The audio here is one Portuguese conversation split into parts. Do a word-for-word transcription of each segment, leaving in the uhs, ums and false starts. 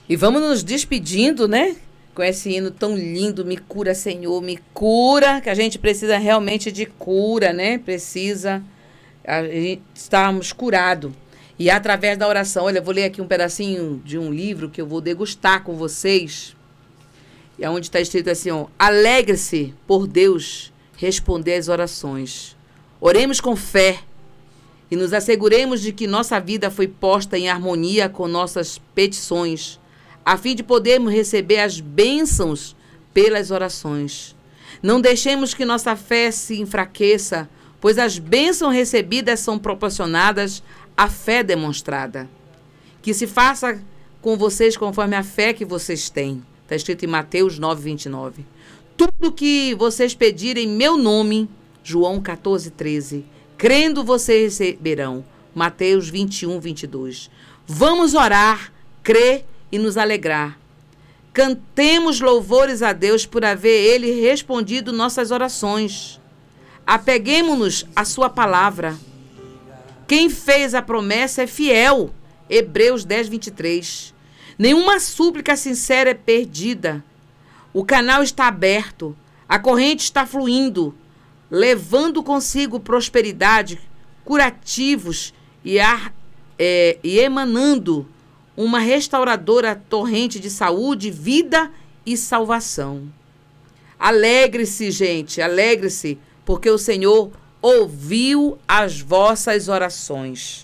E vamos nos despedindo, né? Com esse hino tão lindo, me cura, Senhor, me cura, que a gente precisa realmente de cura, né? Precisa a gente estarmos curados. E através da oração, olha, eu vou ler aqui um pedacinho de um livro que eu vou degustar com vocês. E onde está escrito assim, ó, alegre-se por Deus responder às orações. Oremos com fé e nos asseguremos de que nossa vida foi posta em harmonia com nossas petições, a fim de podermos receber as bênçãos pelas orações. Não deixemos que nossa fé se enfraqueça, pois as bênçãos recebidas são proporcionadas à fé demonstrada. Que se faça com vocês conforme a fé que vocês têm. Está escrito em Mateus nove, vinte e nove. Tudo que vocês pedirem em meu nome, João quatorze, treze. Crendo vocês receberão. Mateus vinte e um, vinte e dois. Vamos orar, crer e nos alegrar. Cantemos louvores a Deus por haver Ele respondido nossas orações. Apeguemo-nos à sua palavra. Quem fez a promessa é fiel. Hebreus dez, vinte e três. Nenhuma súplica sincera é perdida. O canal está aberto. A corrente está fluindo, levando consigo prosperidade, curativos e, ar, é, e emanando uma restauradora torrente de saúde, vida e salvação. Alegre-se, gente, alegre-se, porque o Senhor ouviu as vossas orações.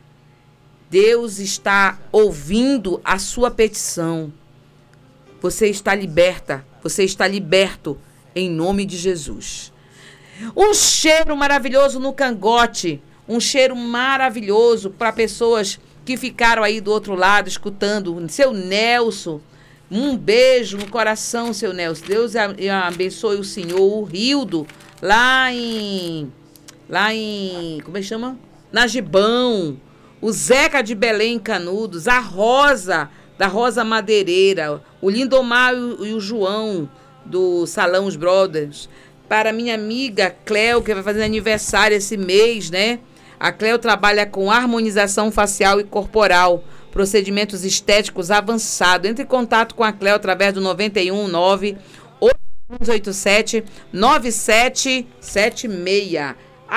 Deus está ouvindo a sua petição. Você está liberta, você está liberto em nome de Jesus. Um cheiro maravilhoso no cangote, um cheiro maravilhoso para pessoas que ficaram aí do outro lado escutando. Seu Nelson, um beijo no coração, seu Nelson. Deus abençoe o senhor. O Rildo, lá em, lá em, como é que chama? Nagibão. O Zeca de Belém Canudos, a Rosa, da Rosa Madeireira, o Lindomar e o João, do Salão Os Brothers. Para minha amiga Cleo, que vai fazer aniversário esse mês, né? A Cleo trabalha com harmonização facial e corporal, procedimentos estéticos avançados. Entre em contato com a Cleo através do nove um nove, oito oito sete, nove sete sete seis.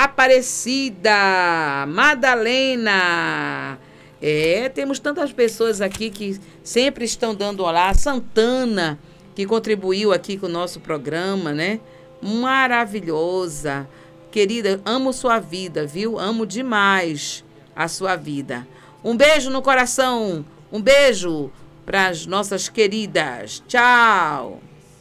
Aparecida, Madalena. É, temos tantas pessoas aqui que sempre estão dando olá. Santana, que contribuiu aqui com o nosso programa, né? Maravilhosa. Querida, amo sua vida, viu? Amo demais a sua vida. Um beijo no coração. Um beijo para as nossas queridas. Tchau.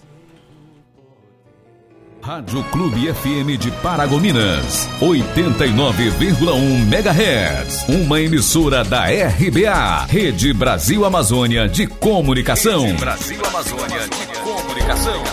Rádio Clube F M de Paragominas, oitenta e nove vírgula um megahertz. Uma emissora da R B A, Rede Brasil Amazônia de Comunicação. Rede Brasil Amazônia de Comunicação.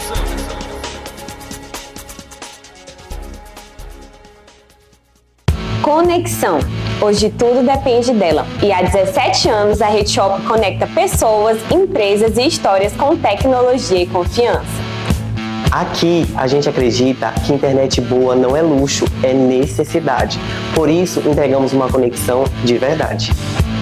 Conexão. Hoje tudo depende dela. E há dezessete anos a Rede Shop conecta pessoas, empresas e histórias com tecnologia e confiança. Aqui a gente acredita que internet boa não é luxo, é necessidade. Por isso entregamos uma conexão de verdade.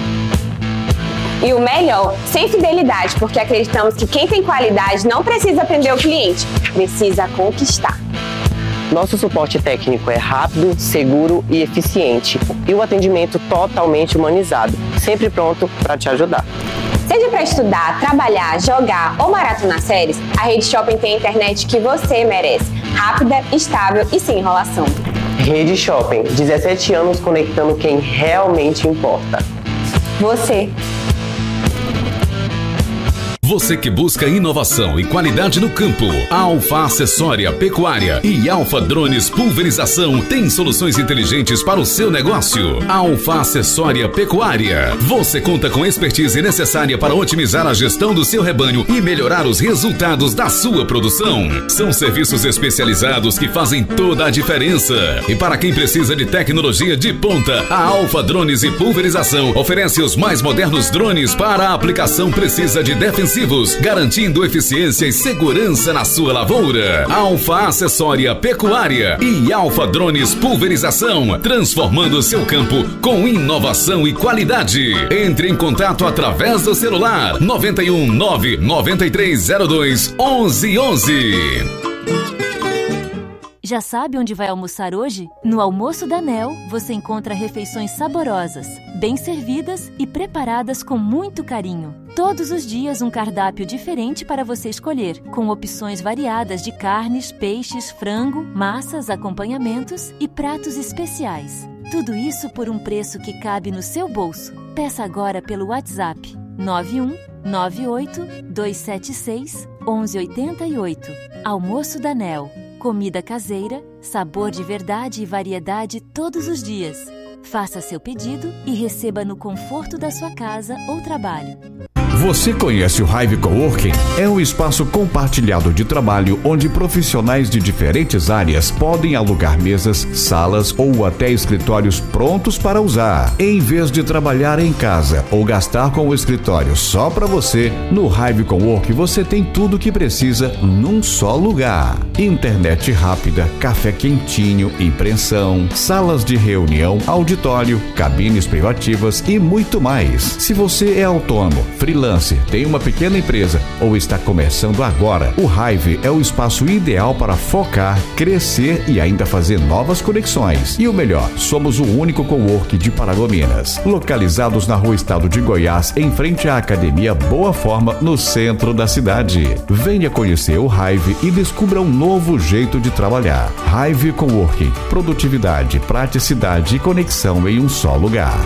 E o melhor, sem fidelidade, porque acreditamos que quem tem qualidade não precisa atender o cliente, precisa conquistar. Nosso suporte técnico é rápido, seguro e eficiente. E o atendimento totalmente humanizado, sempre pronto para te ajudar. Seja para estudar, trabalhar, jogar ou maratonar séries, a Rede Shopping tem a internet que você merece. Rápida, estável e sem enrolação. Rede Shopping, dezessete anos conectando quem realmente importa. Você. Você que busca inovação e qualidade no campo, Alfa Acessória Pecuária e Alfa Drones Pulverização tem soluções inteligentes para o seu negócio. Alfa Acessória Pecuária. Você conta com a expertise necessária para otimizar a gestão do seu rebanho e melhorar os resultados da sua produção. São serviços especializados que fazem toda a diferença. E para quem precisa de tecnologia de ponta, a Alfa Drones e Pulverização oferece os mais modernos drones para a aplicação precisa de defensiva agressivos, garantindo eficiência e segurança na sua lavoura. Alfa Acessória Pecuária e Alfa Drones Pulverização, transformando seu campo com inovação e qualidade. Entre em contato através do celular nove um nove nove três zero dois onze onze. Já sabe onde vai almoçar hoje? No Almoço da Nel, você encontra refeições saborosas, bem servidas e preparadas com muito carinho. Todos os dias um cardápio diferente para você escolher, com opções variadas de carnes, peixes, frango, massas, acompanhamentos e pratos especiais. Tudo isso por um preço que cabe no seu bolso. Peça agora pelo WhatsApp nove um nove oito dois sete seis um um oito oito. Almoço da Nel. Comida caseira, sabor de verdade e variedade todos os dias. Faça seu pedido e receba no conforto da sua casa ou trabalho. Você conhece o Hive Coworking? É um espaço compartilhado de trabalho onde profissionais de diferentes áreas podem alugar mesas, salas ou até escritórios prontos para usar. Em vez de trabalhar em casa ou gastar com o escritório só para você, no Hive Coworking você tem tudo o que precisa num só lugar. Internet rápida, café quentinho, impressão, salas de reunião, auditório, cabines privativas e muito mais. Se você é autônomo, freelancer, tem uma pequena empresa ou está começando agora, o Hive é o espaço ideal para focar, crescer e ainda fazer novas conexões. E o melhor, somos o único coworking de Paragominas, localizados na Rua Estado de Goiás, em frente à Academia Boa Forma, no centro da cidade. Venha conhecer o Hive e descubra um novo jeito de trabalhar. Hive Coworking, produtividade, praticidade e conexão em um só lugar.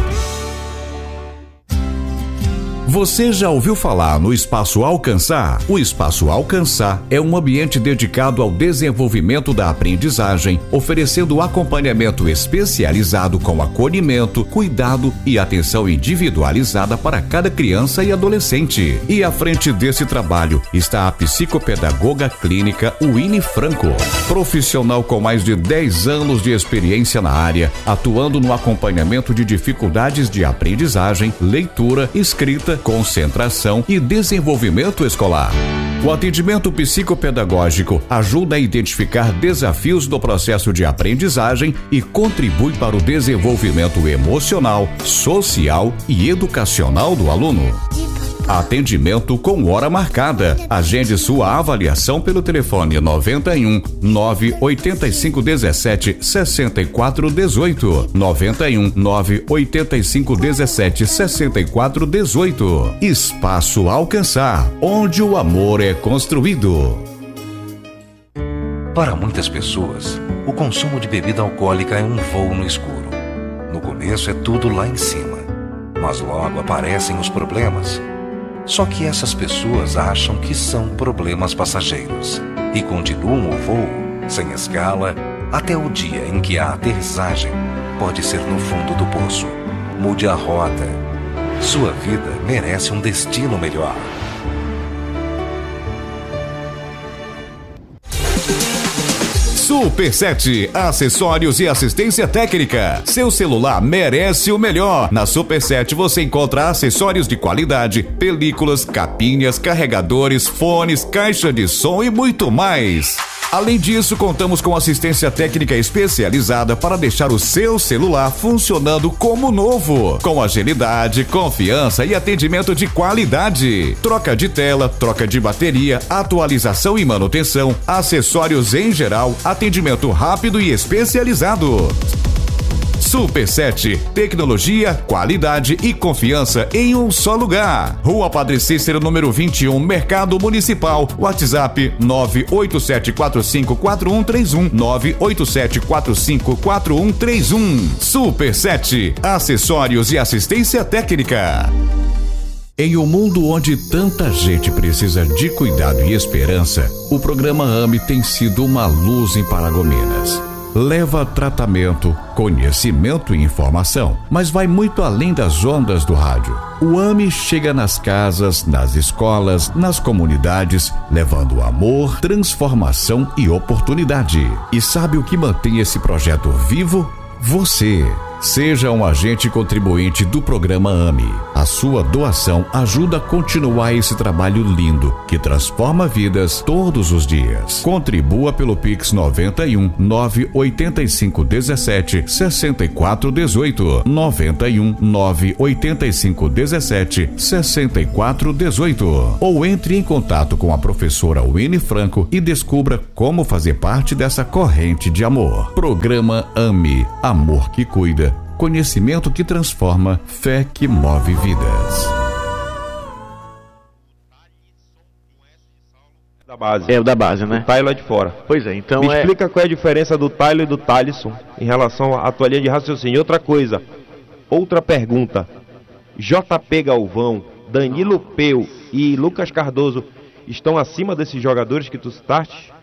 Você já ouviu falar no Espaço Alcançar? O Espaço Alcançar é um ambiente dedicado ao desenvolvimento da aprendizagem, oferecendo acompanhamento especializado com acolhimento, cuidado e atenção individualizada para cada criança e adolescente. E à frente desse trabalho está a psicopedagoga clínica Winnie Franco, profissional com mais de dez anos de experiência na área, atuando no acompanhamento de dificuldades de aprendizagem, leitura, escrita, concentração e desenvolvimento escolar. O atendimento psicopedagógico ajuda a identificar desafios no processo de aprendizagem e contribui para o desenvolvimento emocional, social e educacional do aluno. Atendimento com hora marcada. Agende sua avaliação pelo telefone nove um nove oito cinco um sete seis quatro um oito, nove um nove oito cinco um sete seis quatro um oito. Espaço Alcançar, onde o amor é construído. Para muitas pessoas, o consumo de bebida alcoólica é um voo no escuro. No começo é tudo lá em cima, mas logo aparecem os problemas. Só que essas pessoas acham que são problemas passageiros e continuam o voo, sem escala, até o dia em que a aterrissagem pode ser no fundo do poço. Mude a rota. Sua vida merece um destino melhor. Super sete, acessórios e assistência técnica. Seu celular merece o melhor. Na Super sete você encontra acessórios de qualidade, películas, capinhas, carregadores, fones, caixa de som e muito mais. Além disso, contamos com assistência técnica especializada para deixar o seu celular funcionando como novo, com agilidade, confiança e atendimento de qualidade. Troca de tela, troca de bateria, atualização e manutenção, acessórios em geral, atendimento rápido e especializado. Super sete, tecnologia, qualidade e confiança em um só lugar. Rua Padre Cícero, número vinte e um, Mercado Municipal. WhatsApp nove oito sete quatro cinco quatro um três um, nove oito sete quatro cinco quatro um três um. Super sete, acessórios e assistência técnica. Em um mundo onde tanta gente precisa de cuidado e esperança, o programa AME tem sido uma luz em Paragominas. Leva tratamento, conhecimento e informação, mas vai muito além das ondas do rádio. O AME chega nas casas, nas escolas, nas comunidades, levando amor, transformação e oportunidade. E sabe o que mantém esse projeto vivo? Você. Seja um agente contribuinte do programa AME. A sua doação ajuda a continuar esse trabalho lindo que transforma vidas todos os dias. Contribua pelo Pix noventa e um, nove oito cinco um sete, seis quatro um oito, noventa e um, nove oito cinco um sete, seis quatro um oito, ou entre em contato com a professora Winnie Franco e descubra como fazer parte dessa corrente de amor. Programa AME, amor que cuida, conhecimento que transforma, fé que move vidas. Da base. É o da base, né? O Tyler é de fora. Pois é, então Me é... explica qual é a diferença do Tyler e do Thalisson em relação à tua linha de raciocínio. Outra coisa, outra pergunta. J P Galvão, Danilo Peu e Lucas Cardoso estão acima desses jogadores que tu citaste?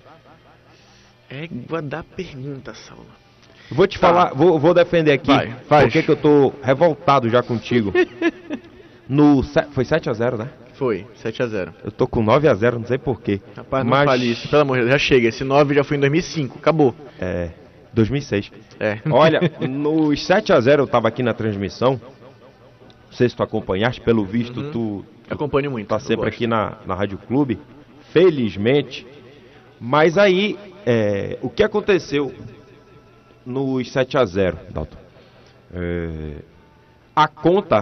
Égua da pergunta, Saulo. Vou te Tá. falar, vou, vou defender aqui, Vai, faz. porque que eu tô revoltado já contigo. No, se- foi sete a zero, né? Foi, sete a zero. Eu tô com nove a zero, não sei porquê. Rapaz, não Mas, fale isso, pelo amor de Deus, já chega. Esse nove já foi em dois mil e cinco, acabou. É, dois mil e seis. É. Olha, nos sete a zero eu tava aqui na transmissão. Não sei se tu acompanhaste, pelo visto Uhum. tu Acompanho muito. tá eu sempre gosto. aqui na, na Rádio Clube, felizmente. Mas aí, é, o que aconteceu nos sete a zero, Dalton? É, a conta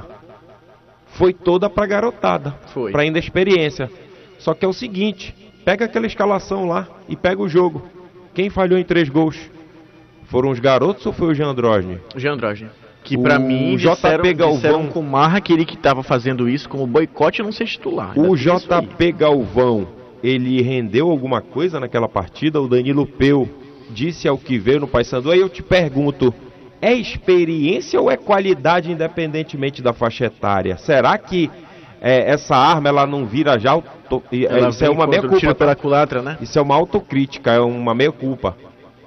foi toda pra garotada, Foi. pra inexperiência. Só que é o seguinte, pega aquela escalação lá e pega o jogo. Quem falhou em três gols? Foram os garotos ou foi o Jean Andrógene? Jean Andrógene. Que O pra mim J P disseram, Galvão- disseram com marra que ele que tava fazendo isso como boicote não ser titular. Ainda O tem isso aí. J P Galvão, ele rendeu alguma coisa naquela partida? O Danilo Peu disse ao que veio no Paysandu. Aí eu te pergunto, é experiência ou é qualidade independentemente da faixa etária? Será que é, essa arma ela não vira já... Auto... Ela Isso é vem uma contra meia o culpa, tiro tá? pela culatra, né? Isso é uma autocrítica, é uma meia culpa.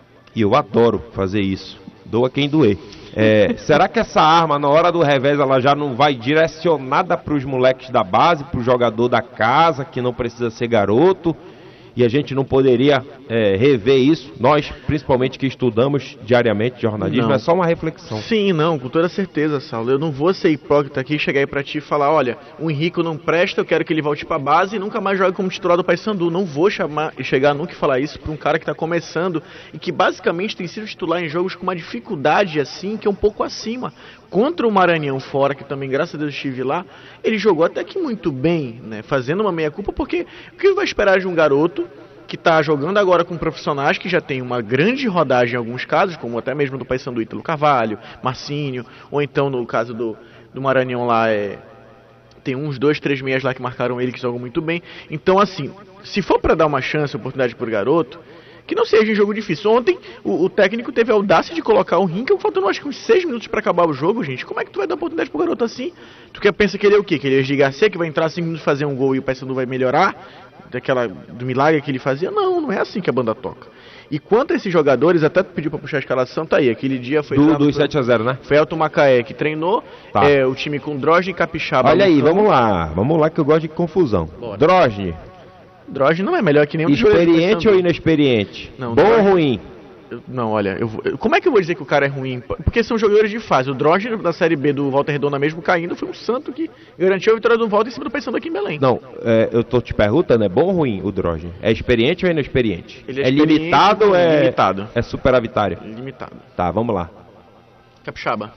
E eu adoro fazer isso. Doa quem doer. É, será que essa arma, na hora do revés, ela já não vai direcionada para os moleques da base, para o jogador da casa, que não precisa ser garoto? E a gente não poderia é, rever isso? Nós, principalmente que estudamos diariamente jornalismo, Não. é só uma reflexão. Sim, não, com toda certeza, Saulo. Eu não vou ser hipócrita aqui e chegar aí pra ti e falar, olha, o Henrique não presta, eu quero que ele volte pra base e nunca mais jogue como titular do Paysandu. Não vou chamar, chegar nunca e falar isso pra um cara que tá começando e que basicamente tem sido titular em jogos com uma dificuldade assim, que é um pouco acima. Contra o Maranhão fora, que também, graças a Deus, estive lá, ele jogou até que muito bem, né? Fazendo uma meia-culpa, porque o que vai esperar de um garoto que está jogando agora com profissionais que já tem uma grande rodagem em alguns casos, como até mesmo do Paysandu, Ítalo Carvalho, Marcinho, ou então no caso do, do Maranhão lá, é, tem uns dois, três meias lá que marcaram ele que jogam muito bem. Então, assim, se for para dar uma chance, oportunidade pro garoto, que não seja em jogo difícil. Ontem, o, o técnico teve a audácia de colocar o Rinkel, faltando acho que uns seis minutos para acabar o jogo, gente. Como é que tu vai dar oportunidade pro garoto assim? Tu quer, pensa que ele é o quê? Que ele é o G Garcia, que vai entrar cinco minutos fazer um gol e o Paysandu vai melhorar? Daquela, do milagre que ele fazia? Não, não é assim que a banda toca. E quanto a esses jogadores, até tu pediu pra puxar a escalação, tá aí. Aquele dia foi... Do, do sete a zero, né? Foi Elton Macaé que treinou, Tá. é, o time com Droge e Capixaba. Olha no aí, campo. vamos lá. Vamos lá que eu gosto de confusão. Bora. Droge, Droge não é melhor que nenhum dos jogadores do experiente Paysandu. ou inexperiente? Não, Bom ou Droge- ruim? Eu- Não, olha, eu vou- eu- como é que eu vou dizer que o cara é ruim? Porque são jogadores de fase. O Droge da Série B do Volta Redonda mesmo caindo foi um santo que garantiu a vitória do Volta em cima do Paysandu aqui em Belém. Não, é, eu tô te perguntando, é bom ou ruim o Droge? É experiente ou inexperiente? Ele é experiente, limitado ou é, limitado. é superavitário? Limitado. Tá, vamos lá. Capixaba.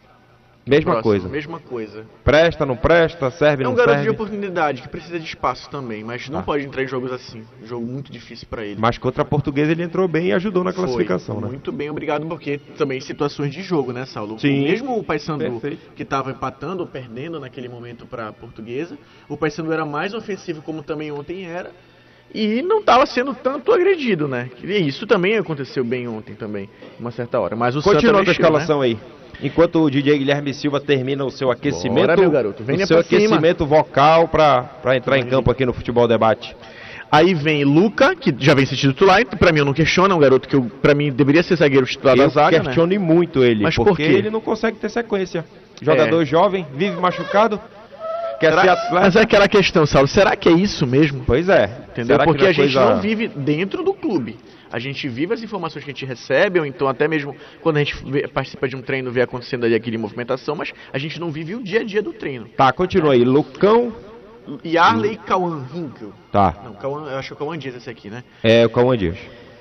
Mesma Próximo, coisa. Mesma coisa. Presta, não presta, serve, É um não garoto de serve. oportunidade que precisa de espaço também, mas não Tá. pode entrar em jogos assim. Um jogo muito difícil pra ele. Mas contra a Portuguesa ele entrou bem e ajudou na Foi. classificação, né? Muito bem, obrigado, porque também situações de jogo, né, Saulo? Sim. Mesmo o Paysandu, Perfeito. que estava empatando ou perdendo naquele momento para a Portuguesa, o Paysandu era mais ofensivo, como também ontem era, e não estava sendo tanto agredido, né? E isso também aconteceu bem ontem também, uma certa hora. Mas o Santa Continua com a mexeu, escalação aí. Enquanto o D J Guilherme Silva termina o seu aquecimento, Bora, meu garoto, venha o seu pra cima. aquecimento vocal para entrar em campo aqui no Futebol Debate. Aí vem Luca, que já vem ser titular, e pra mim eu não questiono, é um garoto que eu, pra mim deveria ser zagueiro titular da Eu zaga, né? questiono muito ele, Mas por porque quê? ele não consegue ter sequência. Jogador É. jovem, vive machucado, quer ser Será- atleta. Mas é aquela questão, Saulo, será que é isso mesmo? Pois é. Entendeu? Será que Porque não é a gente coisa- não vive dentro do clube. A gente vive as informações que a gente recebe, ou então até mesmo quando a gente vê, participa de um treino, vê acontecendo ali aquele movimentação, mas a gente não vive o dia a dia do treino. Tá, continua aí. Lucão... Yarley Cauã Hinkel. Tá. Não, Cauã, eu acho que é o Cauã Dias esse aqui, né? É, o Cauã Dias.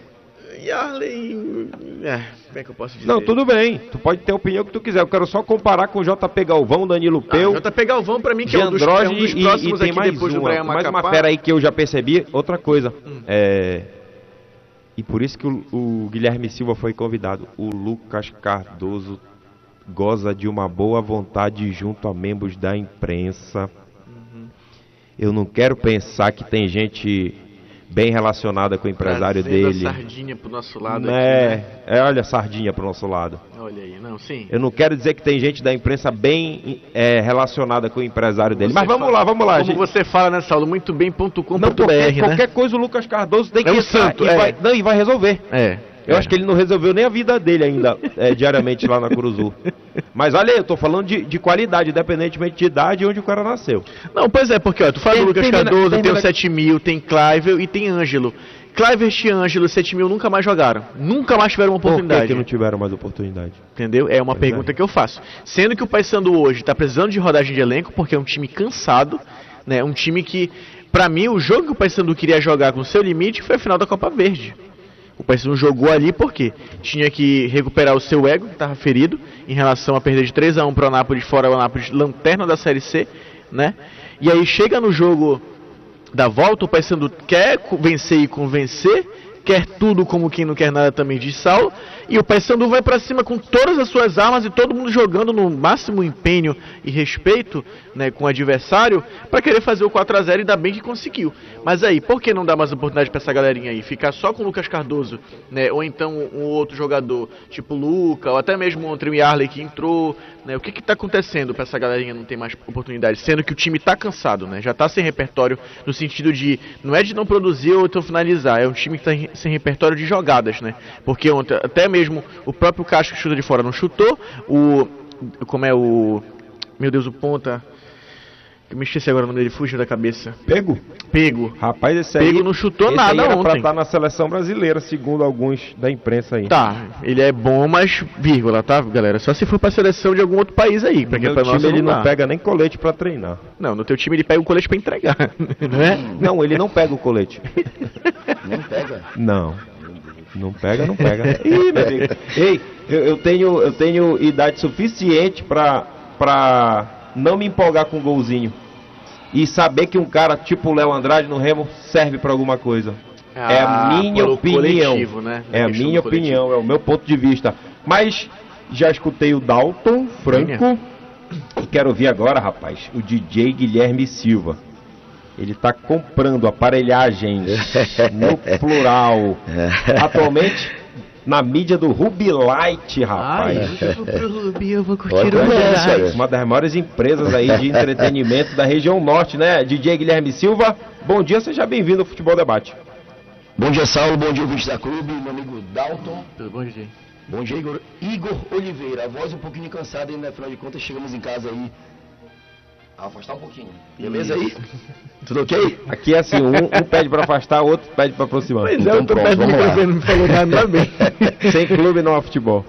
Yarley... É, como é que eu posso dizer? Não, tudo bem. Tu pode ter a opinião que tu quiser. Eu quero só comparar com o J P Galvão, Danilo Peu. Ah, J P Galvão pra mim que é um dos, é um dos e, próximos e tem aqui mais depois uma, do Brian mais Macapá. uma fera aí que eu já percebi. Outra coisa. Hum. É... E por isso que o, o Guilherme Silva foi convidado. O Lucas Cardoso goza de uma boa vontade junto a membros da imprensa. Uhum. Eu não quero pensar que tem gente bem relacionada com o empresário Trazendo dele. a sardinha pro nosso lado é, aqui, né? é, olha a sardinha pro nosso lado. Olha aí, não, sim. Eu não quero dizer que tem gente da imprensa bem é, relacionada com o empresário dele. Você Mas vamos fala, lá, vamos lá. Como gente. você fala, né, Saulo? Muito bem ponto com ponto Não, br, qualquer, né? qualquer coisa o Lucas Cardoso tem que É um entrar santo, e, é. vai, não, e vai resolver. É. Eu é. acho que ele não resolveu nem a vida dele ainda, é, diariamente lá na Curuzu. Mas olha aí, eu tô falando de, de qualidade, independentemente de idade e onde o cara nasceu. Não, pois é, porque ó, tu fala Tem- do Lucas termina- Cardoso, tem termina- o sete mil, tem Clivel e tem Ângelo. Clivert e Ângelo, sete mil nunca mais jogaram. Nunca mais tiveram uma Por que, oportunidade. que não tiveram mais oportunidade? Entendeu? É uma Pois pergunta é. que eu faço. Sendo que o Paysandu hoje tá precisando de rodagem de elenco, porque é um time cansado, né? Um time que, pra mim, o jogo que o Paysandu queria jogar com seu limite foi a final da Copa Verde. O Paysandu jogou ali porque tinha que recuperar o seu ego, que estava ferido, em relação a perder de três a um para o Anápolis, fora o Anápolis, lanterna da Série C, né? E aí chega no jogo da volta, o Paysandu quer co- vencer e convencer, quer tudo como quem não quer nada também de Saulo, e o Paysandu vai pra cima com todas as suas armas e todo mundo jogando no máximo empenho e respeito, né, com o adversário, pra querer fazer o quatro a zero, e ainda bem que conseguiu. Mas aí, por que não dar mais oportunidade pra essa galerinha aí? Ficar só com o Lucas Cardoso, né, ou então um outro jogador, tipo o Luca, ou até mesmo ontem o Yarley que entrou, né? O que que tá acontecendo pra essa galerinha não ter mais oportunidade? Sendo que o time tá cansado, né? Já tá sem repertório, no sentido de, não é de não produzir ou então finalizar, é um time que tá sem repertório de jogadas, né? Porque ontem, até mesmo o próprio Casco que chuta de fora não chutou, o, como é o, meu Deus, o ponta, eu me esqueci agora o nome dele, fugiu da cabeça. Pego? Pego. Rapaz, esse aí... Pego não chutou esse nada aí era pra ontem. estar na seleção brasileira, segundo alguns da imprensa aí. Tá, ele é bom, mas vírgula, tá, galera? Só se for pra seleção de algum outro país aí, pra No que meu pra time nossa ele não dá. pega nem colete pra treinar. Não, no teu time ele pega o colete pra entregar, não é? Não, ele não pega o colete. Não pega? Não. Não pega, não pega. Ih, meu amigo. Ei, eu, eu tenho, eu tenho idade suficiente pra, pra não me empolgar com um golzinho. E saber que um cara tipo o Léo Andrade no Remo serve pra alguma coisa. é a Ah, minha pelo opinião. coletivo, né? Na É a questão minha do coletivo. opinião, é o meu ponto de vista. Mas já escutei o Dalton Franco. E quero ouvir agora, rapaz, o D J Guilherme Silva. Ele tá comprando aparelhagem no plural. Atualmente na mídia do Rubilight, rapaz. Ai, eu vou pro Rubi, eu vou curtir Olha, o olha Rubi. isso aí. Uma das maiores empresas aí de entretenimento da região norte, né? D J Guilherme Silva, bom dia, seja bem-vindo ao Futebol Debate. Bom dia, Saulo. Bom dia, ouvintes da Clube. Meu amigo Dalton. Tudo bom, D J? Bom dia, Igor. Igor Oliveira. A voz um pouquinho cansada ainda, afinal de contas, chegamos em casa aí. Afastar um pouquinho. Beleza aí? Tudo ok? Aqui é assim, um, um pede pra afastar, outro pede pra aproximar. Pois é, Então eu tô pronto, perto do vamos lá. microfone, não me falou nada, ainda bem. Sem clube não há futebol.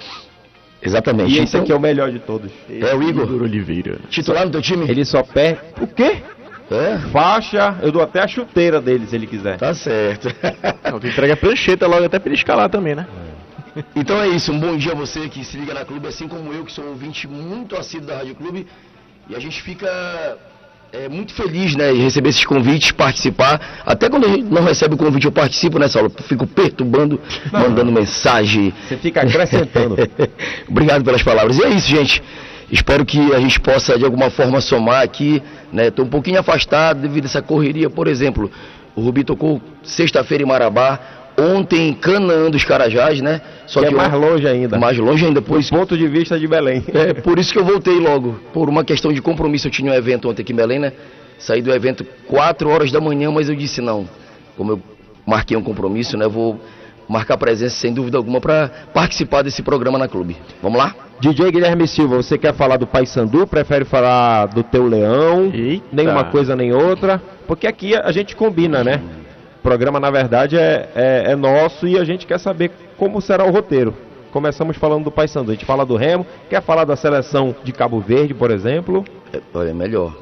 Exatamente. E esse Então, aqui é o melhor de todos. é o Igor. Oliveira. Titular no teu time? Ele só perde... O quê? É? Faixa, eu dou até a chuteira dele se ele quiser. Tá certo. Não, tu entrega a prancheta logo até pra ele escalar também, né? Então é isso, um bom dia a você que se liga na Clube, assim como eu, que sou um ouvinte muito assíduo da Rádio Clube. E a gente fica é, muito feliz, né, em receber esses convites, participar. Até quando a gente não recebe o convite, eu participo, né, Saulo? Fico perturbando, Não. mandando mensagem. Você fica acrescentando. Obrigado pelas palavras. E é isso, gente. Espero que a gente possa, de alguma forma, somar aqui, né? Estou um pouquinho afastado devido a essa correria. Por exemplo, o Rubi tocou sexta-feira em Marabá, ontem em Canaã dos Carajás, né? Só Que é mais on- longe ainda. Mais longe ainda, pois... Do ponto de vista de Belém. É, por isso que eu voltei logo. Por uma questão de compromisso, eu tinha um evento ontem aqui em Belém, né? Saí do evento quatro horas da manhã, mas eu disse não. Como eu marquei um compromisso, né? Vou marcar presença, sem dúvida alguma, para participar desse programa na Clube. Vamos lá? D J Guilherme Silva, você quer falar do Paysandu? Prefere falar do teu Leão? Eita. Nem uma coisa nem outra? Porque aqui a gente combina, né? programa, na verdade, é, é, é nosso e a gente quer saber como será o roteiro. Começamos falando do Paysandu, a gente fala do Remo, quer falar da seleção de Cabo Verde, por exemplo? É, olha, é melhor.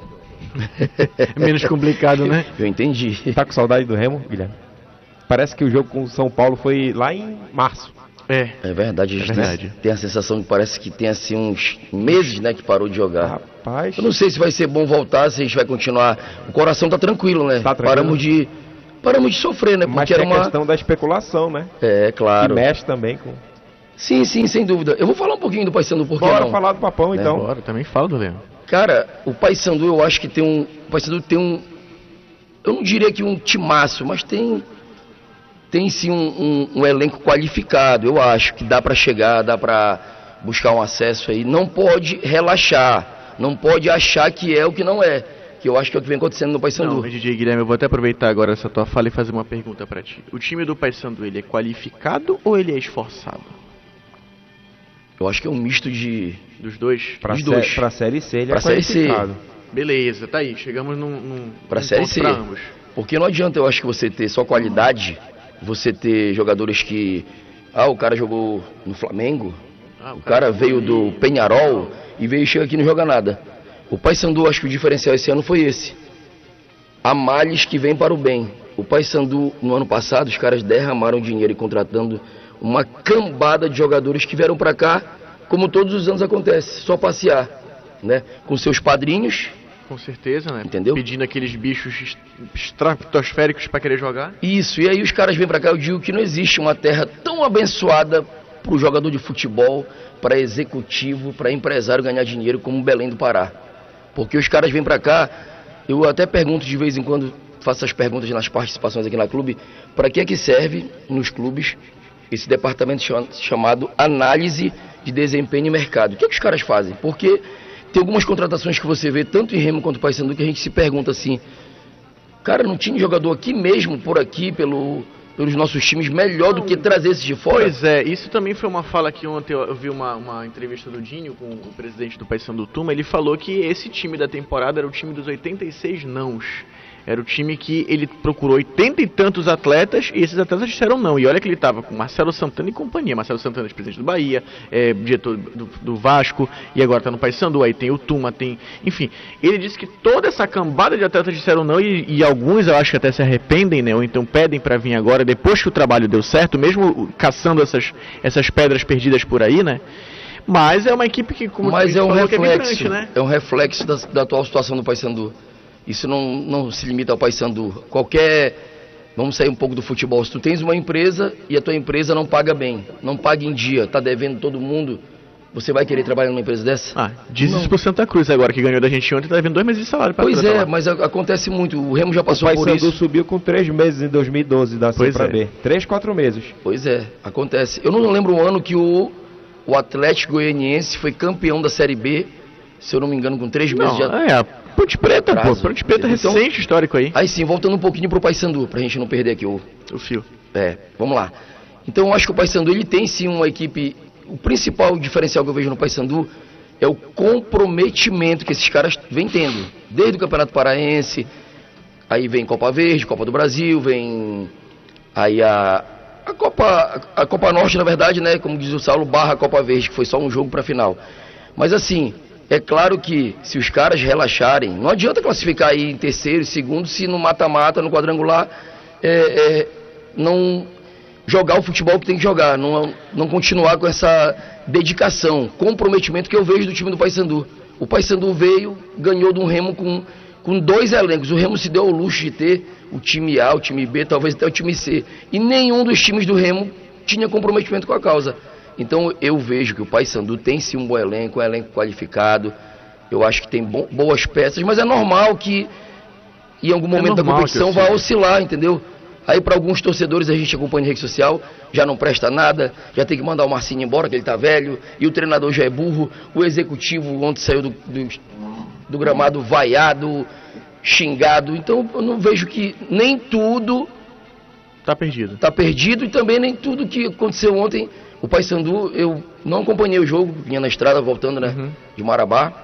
Menos complicado, né? Eu entendi. Tá com saudade do Remo, Guilherme? Parece que o jogo com o São Paulo foi lá em março. É. É verdade, a gente é verdade. tem a sensação que parece que tem assim uns meses, né, que parou de jogar. Rapaz. Eu não sei se vai ser bom voltar, se a gente vai continuar. O coração tá tranquilo, né? Tá tranquilo. Paramos de paramos de sofrer, né? Porque Mas era tem a uma questão da especulação, né? É, claro. Que mexe também com... Sim, sim, sem dúvida. Eu vou falar um pouquinho do Paysandu, por que Bora não? falar do Papão, então. Bora, também fala do Leão. Cara, o Paysandu eu acho que tem um... O Paysandu tem um... Eu não diria que um timaço, mas tem... Tem sim um, um, um elenco qualificado, eu acho, que dá pra chegar, dá pra buscar um acesso aí. Não pode relaxar, não pode achar que é o que não é. Que eu acho que é o que vem acontecendo no Paysandu. Não, D J Guilherme, eu vou até aproveitar agora essa tua fala e fazer uma pergunta pra ti. O time do Paysandu, ele é qualificado ou ele é esforçado? Eu acho que é um misto de... Dos dois? Pra, Dos dois. sé- pra Série C, ele Pra é Série C. qualificado. Beleza, tá aí. Chegamos num, num, Pra num Série ponto C. pra ambos. Porque não adianta, eu acho, que você ter só qualidade, você ter jogadores que... Ah, o cara jogou no Flamengo, Ah, o cara veio do Peñarol e veio e chega aqui e não joga nada. O Paysandu, acho que o diferencial esse ano foi esse. Há males que vêm para o bem. O Paysandu, no ano passado, os caras derramaram dinheiro e contratando uma cambada de jogadores que vieram para cá, como todos os anos acontece, só passear, né? Com seus padrinhos. Com certeza, né? Entendeu? Pedindo aqueles bichos estratosféricos pra querer jogar. Isso, e aí os caras vêm pra cá, eu digo que não existe uma terra tão abençoada pro jogador de futebol, para executivo, para empresário ganhar dinheiro como Belém do Pará. Porque os caras vêm pra cá, eu até pergunto de vez em quando, faço as perguntas nas participações aqui na clube, para que é que serve nos clubes esse departamento chamado análise de desempenho e mercado? O que é que os caras fazem? Porque tem algumas contratações que você vê, tanto em Remo quanto em Paysandu, que a gente se pergunta assim, cara, não tinha jogador aqui mesmo, por aqui, pelo, pelos nossos times, melhor do que trazer esses de fora? Pois é, isso também foi uma fala que ontem eu vi uma, uma entrevista do Dinho com o presidente do Paysandu Tuma, ele falou que esse time da temporada era o time dos oitenta e seis nãos. Era o time que ele procurou oitenta e tantos atletas e esses atletas disseram não. E olha que ele estava com Marcelo Santana e companhia. Marcelo Santana, presidente do Bahia, é, diretor do, do Vasco, e agora está no Paysandu. Aí tem o Tuma, tem... Enfim, ele disse que toda essa cambada de atletas disseram não e, e alguns eu acho que até se arrependem, né? Ou então pedem para vir agora, depois que o trabalho deu certo, mesmo caçando essas, essas pedras perdidas por aí, né? Mas é uma equipe que, como Mas a gente é um falou, que reflexo, é vibrante, né? é um reflexo da, da atual situação do Paysandu. Isso não, não se limita ao Paysandu. Qualquer... Vamos sair um pouco do futebol. Se tu tens uma empresa e a tua empresa não paga bem, não paga em dia, tá devendo todo mundo, você vai querer trabalhar numa empresa dessa? Ah, diz Não. isso pro Santa Cruz agora, que ganhou da gente ontem, tá devendo dois meses de salário pra Pois pra é, lá. mas a- acontece muito. O Remo já passou O por Paysandu isso. subiu com três meses em dois mil e doze da C Pois pra é. B. Três, quatro meses. Pois é, acontece. Eu não lembro o ano que o, o Atlético Goianiense foi campeão da Série B, se eu não me engano, com três meses Não, de é, a Ponte Preta, pô. atraso. Ponte Preta Então- recente histórico aí. Aí sim, voltando um pouquinho pro Paysandu, pra gente não perder aqui o... O fio. É, vamos lá. Então eu acho que o Paysandu, ele tem sim uma equipe... O principal diferencial que eu vejo no Paysandu é o comprometimento que esses caras vêm tendo. Desde o Campeonato Paraense, aí vem Copa Verde, Copa do Brasil, vem... Aí a... A Copa, a Copa Norte, na verdade, né, como diz o Saulo, barra Copa Verde, que foi só um jogo pra final. Mas assim, é claro que se os caras relaxarem, não adianta classificar aí em terceiro e segundo se no mata-mata, no quadrangular, é, é, não jogar o futebol que tem que jogar, não, não continuar com essa dedicação, comprometimento que eu vejo do time do Paysandu. O Paysandu veio, ganhou de um Remo com, com dois elencos. O Remo se deu ao luxo de ter o time A, o time B, talvez até o time C. E nenhum dos times do Remo tinha comprometimento com a causa. Então eu vejo que o Paysandu tem sim um bom elenco, um elenco qualificado. Eu acho que tem bo- boas peças, mas é normal que em algum momento da normal competição que vá assim. oscilar, entendeu? Aí para alguns torcedores, a gente acompanha em rede social, já não presta nada, já tem que mandar o Marcinho embora, que ele tá velho, e o treinador já é burro, o executivo ontem saiu do, do, do gramado vaiado, xingado. Então eu não vejo que nem tudo Tá perdido. tá perdido e também nem tudo que aconteceu ontem. O Paysandu, eu não acompanhei o jogo, vinha na estrada voltando, né, Uhum. de Marabá.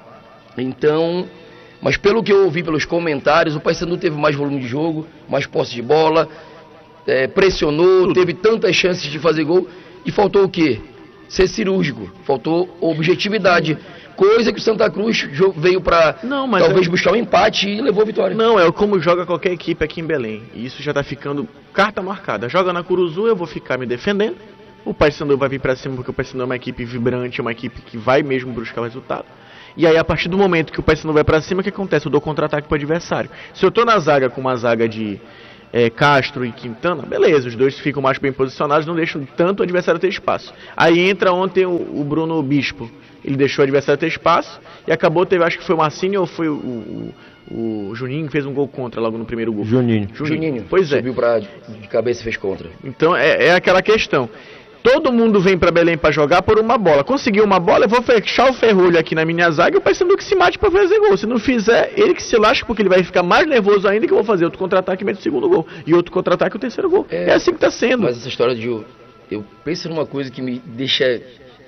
Então, mas pelo que eu ouvi pelos comentários, o Paysandu teve mais volume de jogo, mais posse de bola, é, pressionou, Tudo. teve tantas chances de fazer gol, e faltou o quê? Ser cirúrgico, faltou objetividade. Coisa que o Santa Cruz veio para talvez é... buscar um empate e levou a vitória. Não, é como joga qualquer equipe aqui em Belém. E isso já tá ficando carta marcada. Joga na Curuzu, eu vou ficar me defendendo. O Paysandu vai vir para cima porque o Paysandu é uma equipe vibrante, é uma equipe que vai mesmo buscar o resultado. E aí a partir do momento que o Paysandu vai para cima, o que acontece? Eu dou contra-ataque pro adversário. Se eu tô na zaga com uma zaga de é, Castro e Quintana, beleza, os dois ficam mais bem posicionados, não deixam tanto o adversário ter espaço. Aí entra ontem o, o Bruno Bispo. Ele deixou o adversário ter espaço e acabou, teve, acho que foi o Marcinho ou foi o, o, o Juninho que fez um gol contra logo no primeiro gol. Juninho. Juninho. Juninho. Pois é. Subiu pra, de cabeça e fez contra. Então é, é aquela questão. Todo mundo vem para Belém para jogar por uma bola. Conseguiu uma bola, eu vou fechar o ferrolho aqui na minha zaga e o Paysandu que se mate para fazer gol. Se não fizer, ele que se lasca porque ele vai ficar mais nervoso ainda que eu vou fazer outro contra-ataque e mete o segundo gol. E outro contra-ataque e o terceiro gol. É, é assim que tá sendo. Mas essa história de... Eu penso numa coisa que me deixa...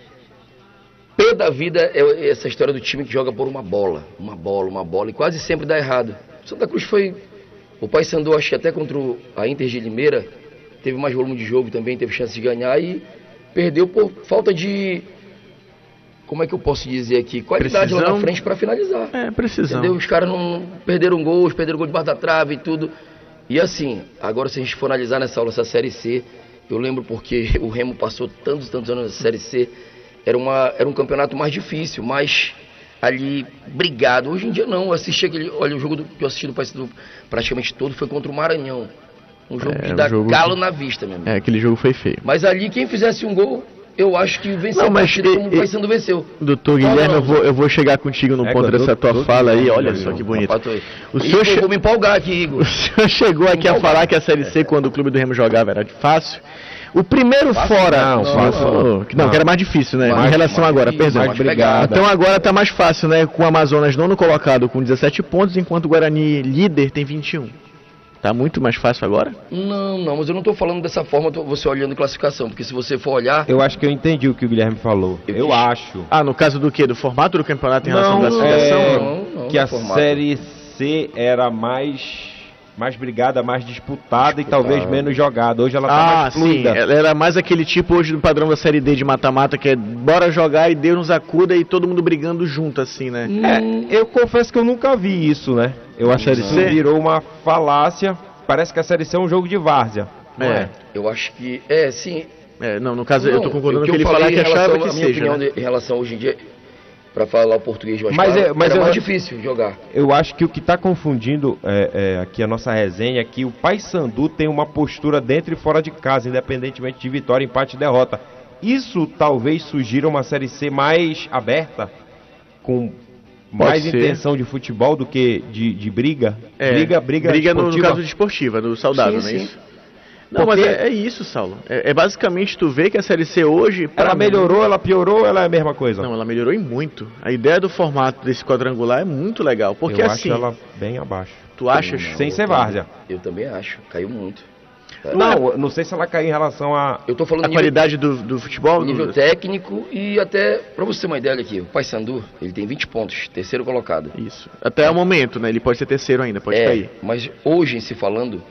Pé da vida é essa história do time que joga por uma bola, uma bola, uma bola, e quase sempre dá errado. Santa Cruz foi... O Paysandu, acho que até contra a Inter de Limeira, teve mais volume de jogo também, teve chance de ganhar e perdeu por falta de... Como é que eu posso dizer aqui? Qualidade precisão. Lá na frente para finalizar. É, precisão. Entendeu? Os caras não perderam gols, perderam gol debaixo da trave e tudo. E assim, agora se a gente for analisar nessa aula, essa Série C, eu lembro porque o Remo passou tantos e tantos anos nessa Série C, Era, uma, era um campeonato mais difícil, mais ali brigado. Hoje em dia não, eu assisti aquele, olha, o jogo do, que eu assisti do Paysandu praticamente todo foi contra o Maranhão. Um jogo é, que dá um jogo galo que... na vista mesmo. É, aquele jogo foi feio. Mas ali quem fizesse um gol, eu acho que venceu não, a partida e, como o Paysandu venceu. Doutor Guilherme, não, não, eu, vou, eu vou chegar contigo no é, ponto dessa tua do, fala aí, olha só que bonito. Rapaz, o senhor che... Eu vou me empolgar aqui, Igor. O senhor chegou aqui a falar que a Série C, quando o Clube do Remo jogava, era fácil. O primeiro fácil, fora... Não, não, fácil, não, não, não, que era mais difícil, né? Mais, em relação mais, agora, perdão. Então agora tá mais fácil, né? Com o Amazonas nono colocado com dezessete pontos, enquanto o Guarani líder tem vinte e um. Tá muito mais fácil agora? Não, não, mas eu não tô falando dessa forma, tô, você olhando classificação, porque se você for olhar... Eu acho que eu entendi o que o Guilherme falou. Eu, eu acho. Ah, no caso do quê? Do formato do campeonato em relação à classificação? É, não, não, que a formato. Série C era mais... mais brigada, mais disputada, disputada e talvez menos jogada. Hoje ela tá ah, mais fluida. Sim. Ela era mais aquele tipo hoje do padrão da Série D de mata-mata, que é bora jogar e Deus nos acuda e todo mundo brigando junto, assim, né? Hum. É, eu confesso que eu nunca vi isso, né? Eu acho que a Série C virou uma falácia. Parece que a Série C é um jogo de várzea. É. é. Eu acho que... É, sim. É, não, no caso não, eu tô concordando com ele falar que achava que a minha seja, opinião né? Em relação hoje em dia... Para falar o português mais mas claro, é, mas era eu, mais difícil jogar. Eu acho que o que está confundindo é, é, aqui a nossa resenha é que o Paysandu tem uma postura dentro e fora de casa, independentemente de vitória, empate e derrota. Isso talvez sugira uma Série C mais aberta, com Pode mais ser. intenção de futebol do que de, de briga. É, briga, briga, briga no, no caso de esportiva, do saudável, sim, não é sim. isso? Não, Porque... mas é, é isso, Saulo. É, é basicamente tu vê que a Série C hoje... Ela melhorou, mim... ela piorou, ela é a mesma coisa? Não, ela melhorou em muito. A ideia do formato desse quadrangular é muito legal. Porque eu assim... acho ela bem abaixo. Tu achas? Não, sem ser várzea. Eu também acho. Caiu muito. Não, não sei se ela caiu em relação a... Eu tô falando a nível, qualidade do, do futebol? Nível do... técnico e até... Pra você ter uma ideia aqui, o Paysandu, ele tem vinte pontos, terceiro colocado. Isso. Até é. o momento, né? Ele pode ser terceiro ainda, pode é, cair. Mas hoje, em se falando...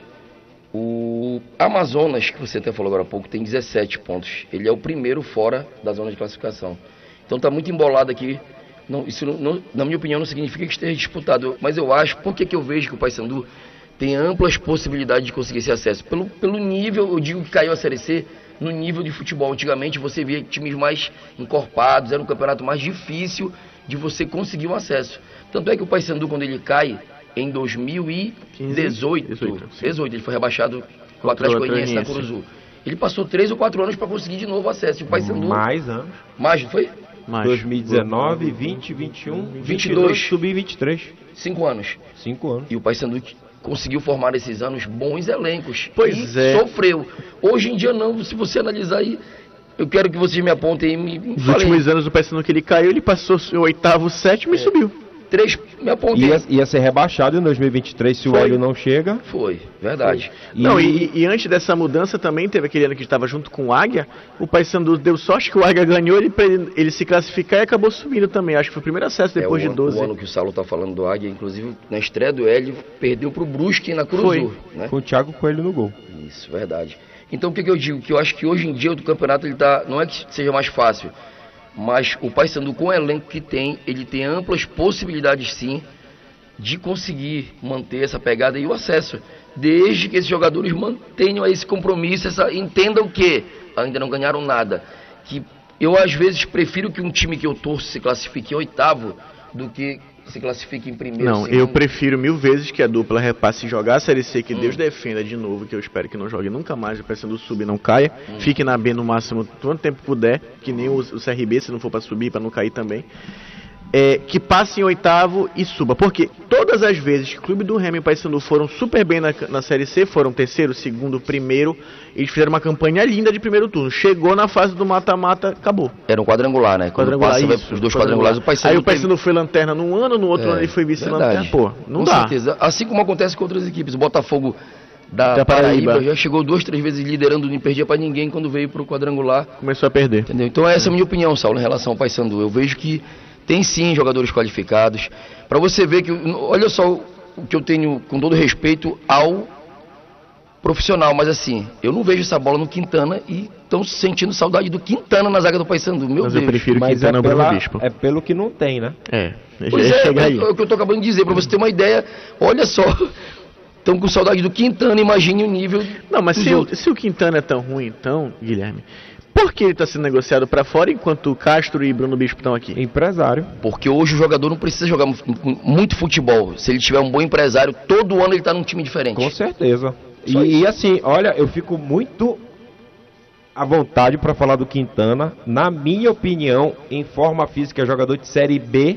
O Amazonas, que você até falou agora há pouco, tem dezessete pontos. Ele é o primeiro fora da zona de classificação. Então está muito embolado aqui. Não, isso, não, não, na minha opinião, não significa que esteja disputado. Mas eu acho, por que, que eu vejo que o Paysandu tem amplas possibilidades de conseguir esse acesso? Pelo, pelo nível, eu digo que caiu a Série C no nível de futebol. Antigamente você via times mais encorpados, era um campeonato mais difícil de você conseguir um acesso. Tanto é que o Paysandu, quando ele cai... Em dois mil e dezoito, dezoito, ele foi rebaixado com o Atlético Goianiense na Curuzu. Ele passou três ou quatro anos para conseguir de novo acesso. O Paysandu mais anos. Mais, não foi? Mais. dois mil e dezenove, vinte, vinte e um, vinte e dois, subir vinte e três. Cinco anos. Cinco anos. E o Paysandu conseguiu formar nesses anos bons elencos. Pois e é. Sofreu. Hoje em dia não, se você analisar aí, eu quero que vocês me apontem e me Nos últimos anos o Paysandu que ele caiu, ele passou o oitavo, sétimo é. e subiu. três, me apontei. Ia, ia ser rebaixado em dois mil e vinte e três se Foi. o Hélio não chega. Foi, verdade. Foi. Não, e, e antes dessa mudança também teve aquele ano que estava junto com o Águia. O Paysandu deu sorte que o Águia ganhou ele para ele, ele se classificar e acabou subindo também. Acho que foi o primeiro acesso depois é, o de doze. O ano que o Saulo tá falando do Águia, inclusive na estreia do Hélio, perdeu pro Brusque na Cruzul. Né? Com o Thiago Coelho no gol. Isso, verdade. Então o que, que eu digo? Que eu acho que hoje em dia o campeonato ele tá, não é que seja mais fácil, mas o Paysandu com o elenco que tem, ele tem amplas possibilidades sim de conseguir manter essa pegada e o acesso, desde que esses jogadores mantenham esse compromisso, essa, entendam que ainda não ganharam nada, que eu às vezes prefiro que um time que eu torço se classifique em oitavo do que se classifique em primeiro. Não, segundo. eu prefiro mil vezes que a dupla repasse jogar a Série C, que hum. Deus defenda de novo, que eu espero que não jogue nunca mais, o Paysandu sub e não caia, hum. fique na B no máximo quanto tempo puder, que nem o, o C R B, se não for para subir, para não cair também. É, que passe em oitavo e suba, porque todas as vezes que o Clube do Remo e o Paysandu foram super bem na, na Série C, foram terceiro, segundo, primeiro, eles fizeram uma campanha linda de primeiro turno, chegou na fase do mata-mata, acabou. Era um quadrangular, né? Quando quadrangular, passa, isso, vai, os dois quadrangular. quadrangulares, o Paysandu Aí o Paysandu teve... foi lanterna num ano, no outro é, ano ele foi vice-lanterna, pô, não com dá. certeza, assim como acontece com outras equipes, o Botafogo da, da Paraíba, Paraíba já chegou duas, três vezes liderando, não perdia pra ninguém quando veio pro quadrangular. Começou a perder. Entendeu? Então essa é a minha opinião, Saulo, em relação ao Paysandu. Eu vejo que tem sim jogadores qualificados. Para você ver que, olha só o que eu tenho, com todo respeito ao profissional, mas assim, eu não vejo essa bola no Quintana e estão sentindo saudade do Quintana na zaga do Paysandu. Meu mas Deus. eu prefiro mas Quintana é, ao Bruno pela, Bispo. é pelo que não tem, né? É, pois é, chega aí. É o que eu tô acabando de dizer, para você ter uma ideia, olha só, estão com saudade do Quintana, imagine o nível. Não, mas se o, se o Quintana é tão ruim, então, Guilherme, por que ele está sendo negociado para fora enquanto Castro e Bruno Bispo estão aqui? Empresário. Porque hoje o jogador não precisa jogar muito futebol. Se ele tiver um bom empresário, todo ano ele está num time diferente. Com certeza. E, e assim, olha, eu fico muito à vontade para falar do Quintana. Na minha opinião, em forma física, é jogador de Série B,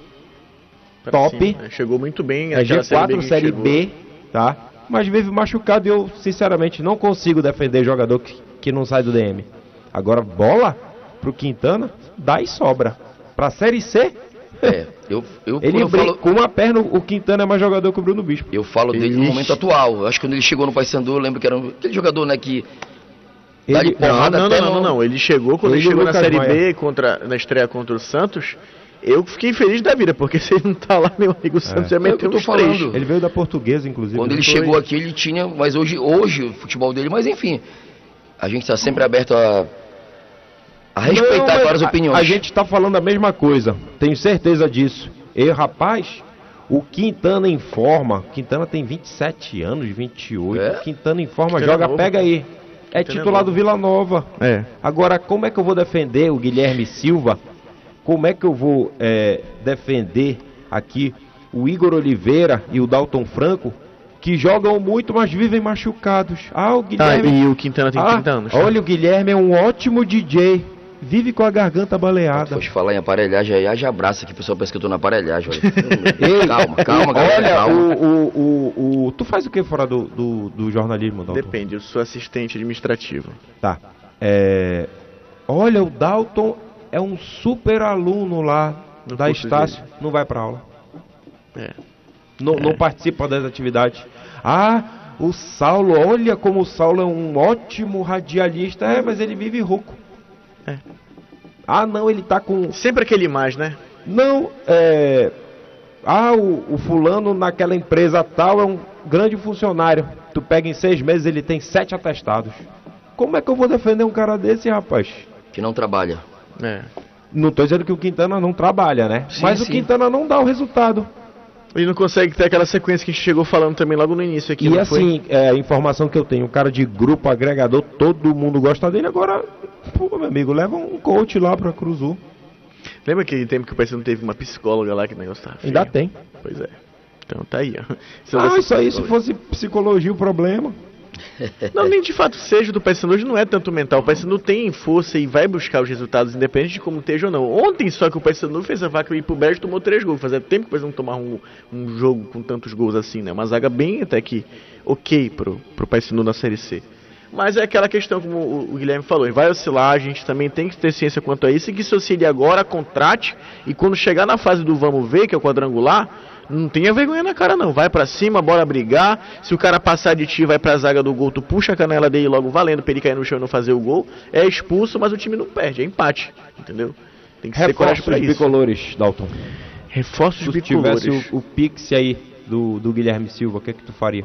top. Sim, né? Chegou muito bem. É G quatro, Série chegou. B, tá? Mas vive machucado e eu, sinceramente, não consigo defender jogador que, que não sai do D M. Agora, bola pro Quintana, dá e sobra. Pra Série C, é, eu, eu, ele eu brinca, falo... com uma perna, o Quintana é mais jogador que o Bruno Bispo. Eu falo dele no momento atual. Eu acho que quando ele chegou no Paysandu, eu lembro que era um, aquele jogador, né, que... Ele, não, não, não, não, não, ele chegou, quando ele, ele chegou na Série Maia. B, contra, na estreia contra o Santos, eu fiquei feliz da vida, porque se ele não tá lá, meu amigo, o Santos é. já meteu uns três. Ele veio da Portuguesa, inclusive. Quando ele foi. chegou aqui, ele tinha, mas hoje, hoje o futebol dele, mas enfim, a gente está sempre aberto a... a respeitar não, várias opiniões. A, a gente está falando a mesma coisa, tenho certeza disso. E rapaz, o Quintana em forma, Quintana tem vinte e sete anos, vinte e oito, é? Quintana em forma, Quintana joga, novo, pega aí. É Quintana titular do Vila Nova. É. Agora, como é que eu vou defender o Guilherme Silva? Como é que eu vou é, defender aqui o Igor Oliveira e o Dalton Franco, que jogam muito, mas vivem machucados? Ah, o Guilherme... Ah, e o Quintana tem ah, trinta anos. Olha, né? O Guilherme é um ótimo D J. Vive com a garganta baleada. Pode falar em aparelhagem aí, haja abraço aqui, o pessoal pensa que eu tô na aparelhagem. Ei, calma, calma, galera, olha, calma. O, o, o, o, tu faz o que fora do, do, do jornalismo, Dalton? Depende, eu sou assistente administrativo. Tá. É, olha, o Dalton é um super aluno lá no da Estácio, não vai pra aula. É. Não, é. não participa das atividades. Ah, o Saulo, olha como o Saulo é um ótimo radialista. É, mas ele vive rouco. É. Ah, não, ele tá com... Sempre aquele mais, né? Não, é... Ah, o, o fulano naquela empresa tal é um grande funcionário. Tu pega em seis meses, ele tem sete atestados. Como é que eu vou defender um cara desse, rapaz? Que não trabalha. É. Não tô dizendo que o Quintana não trabalha, né? Sim, mas sim. o Quintana não dá o resultado. Ele não consegue ter aquela sequência que a gente chegou falando também logo no início aqui. E assim, é, a informação que eu tenho, um cara de grupo agregador, todo mundo gosta dele. Agora, pô, meu amigo, leva um coach lá pra Cruzul. Lembra aquele tempo que o Paysandu teve uma psicóloga lá que o negócio tava feio? Ainda tem. Pois é. Então tá aí, ó. Ah, isso aí, se fosse psicologia o problema. Não, nem de fato seja do Paysandu, hoje não é tanto mental. O Paysandu tem força e vai buscar os resultados, independente de como esteja ou não. Ontem só que o Paysandu fez a vaca ir pro Bélgica e tomou três gols. Fazia tempo que o Paysandu tomar um, um jogo com tantos gols assim, né? Uma zaga bem até que ok pro, pro Paysandu na Série C. Mas é aquela questão, como o, o Guilherme falou, vai oscilar, a gente também tem que ter ciência quanto a isso, e que se oscile agora, contrate, e quando chegar na fase do vamos ver, que é o quadrangular, não tenha vergonha na cara não, vai pra cima, bora brigar, se o cara passar de ti, vai pra zaga do gol, tu puxa a canela dele logo valendo, pra ele cair no chão e não fazer o gol, é expulso, mas o time não perde, é empate, entendeu? Tem que ter coragem pra isso. Bicolores, Dalton. Reforços se bicolores. Se tivesse o, o Pix aí do, do Guilherme Silva, o que é que tu faria?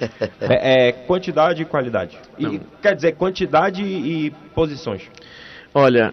é, é quantidade e qualidade. E, quer dizer, quantidade e posições. Olha,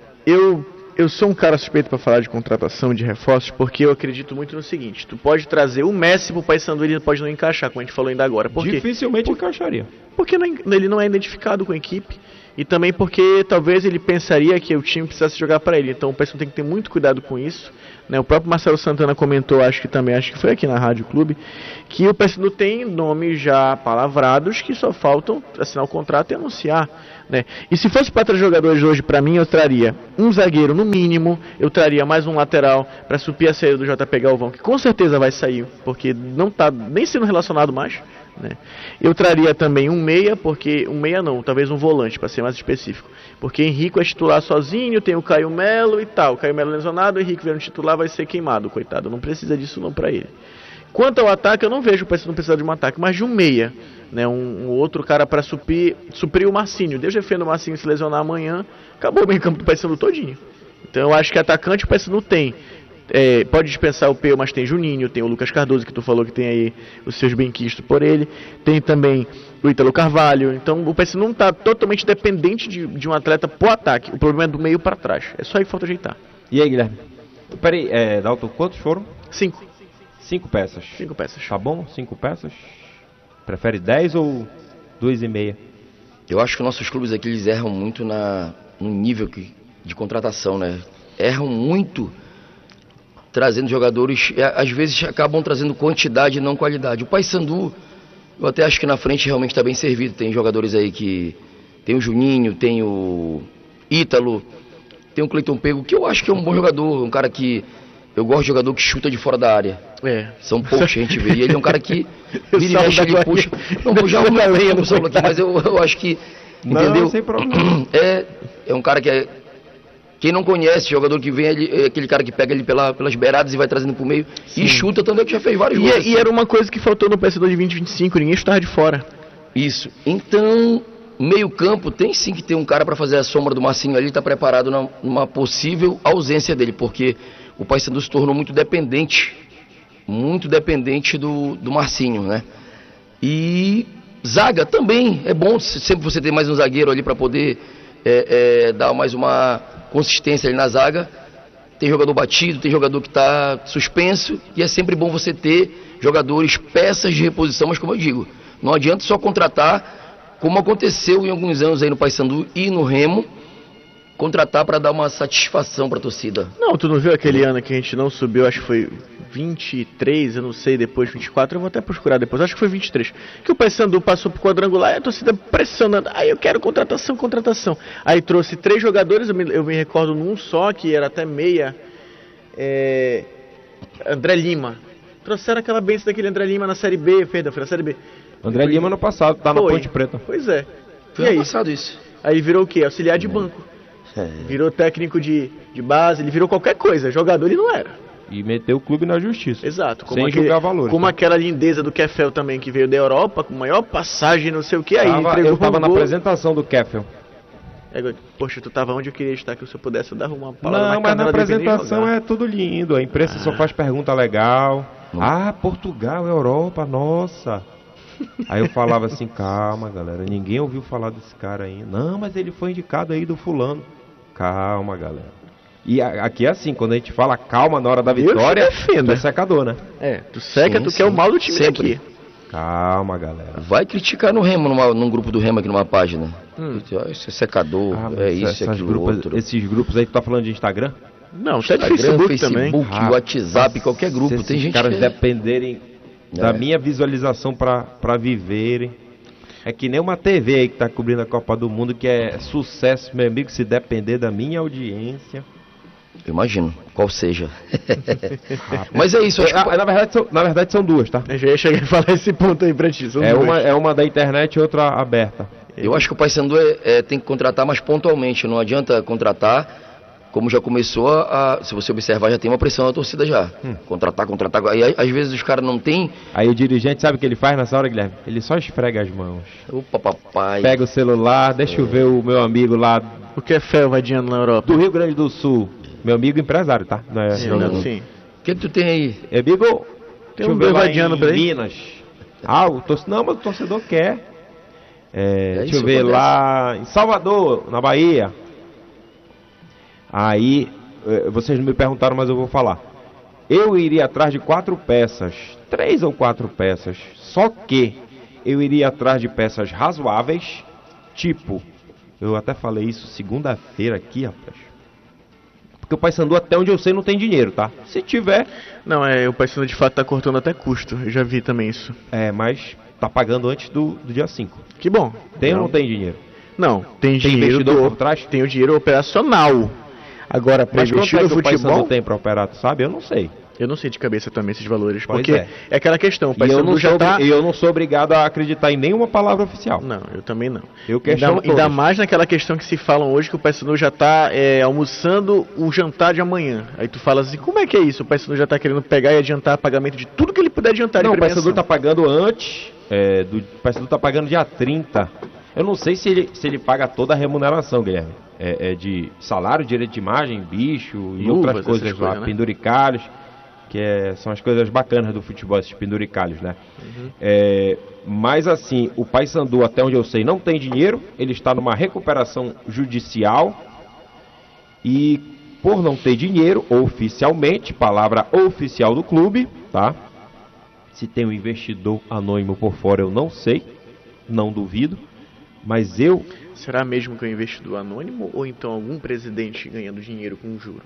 eu, eu sou um cara suspeito para falar de contratação de reforços, porque eu acredito muito no seguinte, tu pode trazer o Messi pro Paysandu, ele pode não encaixar, como a gente falou ainda agora. Por quê? Dificilmente por, encaixaria. Porque não, ele não é identificado com a equipe. E também porque talvez ele pensaria que o time precisasse jogar para ele. Então o Paysandu tem que ter muito cuidado com isso, né? O próprio Marcelo Santana comentou, acho que também, acho que foi aqui na Rádio Clube, que o Paysandu tem nomes já palavrados que só faltam assinar o contrato e anunciar, né? E se fosse para trazer jogadores hoje, para mim, eu traria um zagueiro no mínimo, eu traria mais um lateral para suprir a saída do J P Galvão, que com certeza vai sair, porque não está nem sendo relacionado mais, né? Eu traria também um meia, porque um meia não, talvez um volante, para ser mais específico, porque Henrique é titular sozinho, tem o Caio Melo e tal, o Caio Melo lesionado, o Henrique vendo titular vai ser queimado, coitado, não precisa disso não para ele. Quanto ao ataque, eu não vejo o Paysandu não precisar de um ataque, mas de um meia, né? um, um outro cara para suprir, suprir o Marcinho. Deus defenda o Marcinho se lesionar amanhã, acabou o meio campo do Paysandu todinho. Então eu acho que atacante o Paysandu tem. É, pode dispensar o Peu, mas tem Juninho, tem o Lucas Cardoso, que tu falou que tem aí os seus benquistos por ele, tem também o Ítalo Carvalho. Então o Paysandu não está totalmente dependente de, de um atleta pro ataque, o problema é do meio para trás, é só aí que falta ajeitar. E aí, Guilherme? Peraí, é, Dalton, quantos foram? Cinco. Cinco peças. Cinco peças. Tá bom? Cinco peças? Prefere dez ou duas e meia? Eu acho que nossos clubes aqui, eles erram muito na, no nível que, de contratação, né? Erram muito trazendo jogadores, às vezes acabam trazendo quantidade e não qualidade. O Paysandu, eu até acho que na frente realmente está bem servido. Tem jogadores aí que... Tem o Juninho, tem o Ítalo, tem o Cleiton Pego, que eu acho que é um bom jogador, um cara que... Eu gosto de jogador que chuta de fora da área. É. São poucos que a gente vê. E ele é um cara que vira e mexe, ele puxa. Não, vou já arrumar a lenha no solo aqui, mas eu, eu acho que... Entendeu? Não, sem problema. É, é um cara que é... Quem não conhece, jogador que vem, ele, é aquele cara que pega ele pela, pelas beiradas e vai trazendo pro meio. Sim. E chuta também, que já fez vários e, gols. É, e era uma coisa que faltou no Paysandu de vinte e vinte e cinco, ninguém chutava de fora. Isso. Então, meio campo, tem sim que ter um cara para fazer a sombra do Marcinho ali, tá preparado na, numa possível ausência dele, porque o Paysandu se tornou muito dependente, muito dependente do, do Marcinho, né? E zaga também, é bom sempre você ter mais um zagueiro ali para poder é, é, dar mais uma consistência ali na zaga. Tem jogador batido, tem jogador que está suspenso, e é sempre bom você ter jogadores, peças de reposição, mas como eu digo, não adianta só contratar, como aconteceu em alguns anos aí no Paysandu e no Remo, contratar para dar uma satisfação para a torcida. Não, tu não viu aquele ano que a gente não subiu, acho que foi vinte e três, eu não sei, depois vinte e quatro, eu vou até procurar depois, acho que foi vinte e três, que o Paysandu passou pro quadrangular e a torcida pressionando, aí eu quero contratação, contratação. Aí trouxe três jogadores, eu me, eu me recordo num só, que era até meia, é, André Lima. Trouxeram aquela benção daquele André Lima na Série B, perdão, foi na Série B. André Lima no passado, tá foi. Na Ponte Preta. Pois é. Foi ano passado isso. Aí virou o quê? Auxiliar de banco. É. Virou técnico de, de base, ele virou qualquer coisa, jogador ele não era. E meteu o clube na justiça. Exato. Como sem aquele, jogar valores. Como tá? Aquela lindeza do Keffel também, que veio da Europa, com maior passagem, não sei o que, aí tava, entregou eu tava um na gol. Apresentação do Keffel. É, poxa, tu tava onde eu queria estar, que se eu pudesse dar uma palavra não, na mas na apresentação é tudo lindo, a imprensa ah. só faz pergunta legal. Hum. Ah, Portugal, Europa, nossa. Aí eu falava assim, calma galera, ninguém ouviu falar desse cara ainda. Não, mas ele foi indicado aí do fulano. Calma galera. E a, aqui é assim, quando a gente fala calma na hora da vitória, tu é secador, né? É, tu seca, sim, tu sim. quer o mal do time sempre. Daqui. Calma galera. Vai criticar no Remo, numa, num grupo do Remo aqui numa página. Hum. Isso é secador, ah, é isso, é aquilo grupos, outro. Esses grupos aí que tu tá falando de Instagram? Não, tá de Facebook, Facebook também. Ah, WhatsApp, qualquer grupo. Se tem gente caras que... dependerem é. da minha visualização pra, pra viverem. É que nem uma T V aí que tá cobrindo a Copa do Mundo, que é sucesso, meu amigo, se depender da minha audiência. Eu imagino, qual seja. Mas é isso, acho é, que... na, verdade, são, na verdade são duas, tá? Eu já ia chegar a falar esse ponto aí pra ti. É uma, é uma da internet e outra aberta. Eu acho que o Paysandu é, é, tem que contratar mais pontualmente, não adianta contratar, como já começou a, a, se você observar, já tem uma pressão da torcida já. Hum. Contratar, contratar, aí às vezes os caras não tem... Aí o dirigente sabe o que ele faz nessa hora, Guilherme? Ele só esfrega as mãos. Opa, papai. Pega o celular, deixa é. eu ver o meu amigo lá... O que é fé, vadiando na Europa? Do Rio Grande do Sul. Meu amigo empresário, tá? Não é, sim, não, não. Sim. O que, que tu tem aí? Amigo, tem um vadiando pra Minas. Ah, o torcedor... Não, mas o torcedor quer. É, deixa eu ver acontece. Lá em Salvador, na Bahia. Aí, vocês não me perguntaram, mas eu vou falar. Eu iria atrás de quatro peças, três ou quatro peças. Só que eu iria atrás de peças razoáveis, tipo, eu até falei isso segunda-feira aqui, rapaz. Porque o Paysandu, até onde eu sei, não tem dinheiro, tá? Se tiver... Não, é, o Paysandu de fato tá cortando até custo, eu já vi também isso. É, mas... tá pagando antes do, do dia cinco. Que bom. Tem não. ou não tem dinheiro? Não, tem, tem dinheiro investidor do, por trás? Tem o dinheiro operacional. Agora, para investir no futebol... Mas quanto é que o tem para operar, tu sabe? Eu não sei. Eu não sei de cabeça também esses valores, pois porque é. é aquela questão, o Paysandu já tá... E eu não sou obrigado a acreditar em nenhuma palavra oficial. Não, eu também não. Eu questiono ainda, ainda mais naquela questão que se falam hoje que o Paysandu já está é, almoçando o jantar de amanhã. Aí tu fala assim, como é que é isso? O Paysandu já está querendo pegar e adiantar pagamento de tudo que ele puder adiantar. Não, o Paysandu está pagando antes, é, do, o Paysandu está pagando dia trinta. Eu não sei se ele, se ele paga toda a remuneração, Guilherme. É, é de salário, direito de imagem, bicho e Luvas, outras coisas lá, né? Penduricalhos, que é, são as coisas bacanas do futebol, esses penduricalhos, né? Uhum. É, mas assim, o Paysandu, até onde eu sei, não tem dinheiro, ele está numa recuperação judicial e por não ter dinheiro, oficialmente, palavra oficial do clube, tá? Se tem um investidor anônimo por fora, eu não sei, não duvido, mas eu... Será mesmo que é um investidor anônimo ou então algum presidente ganhando dinheiro com juro?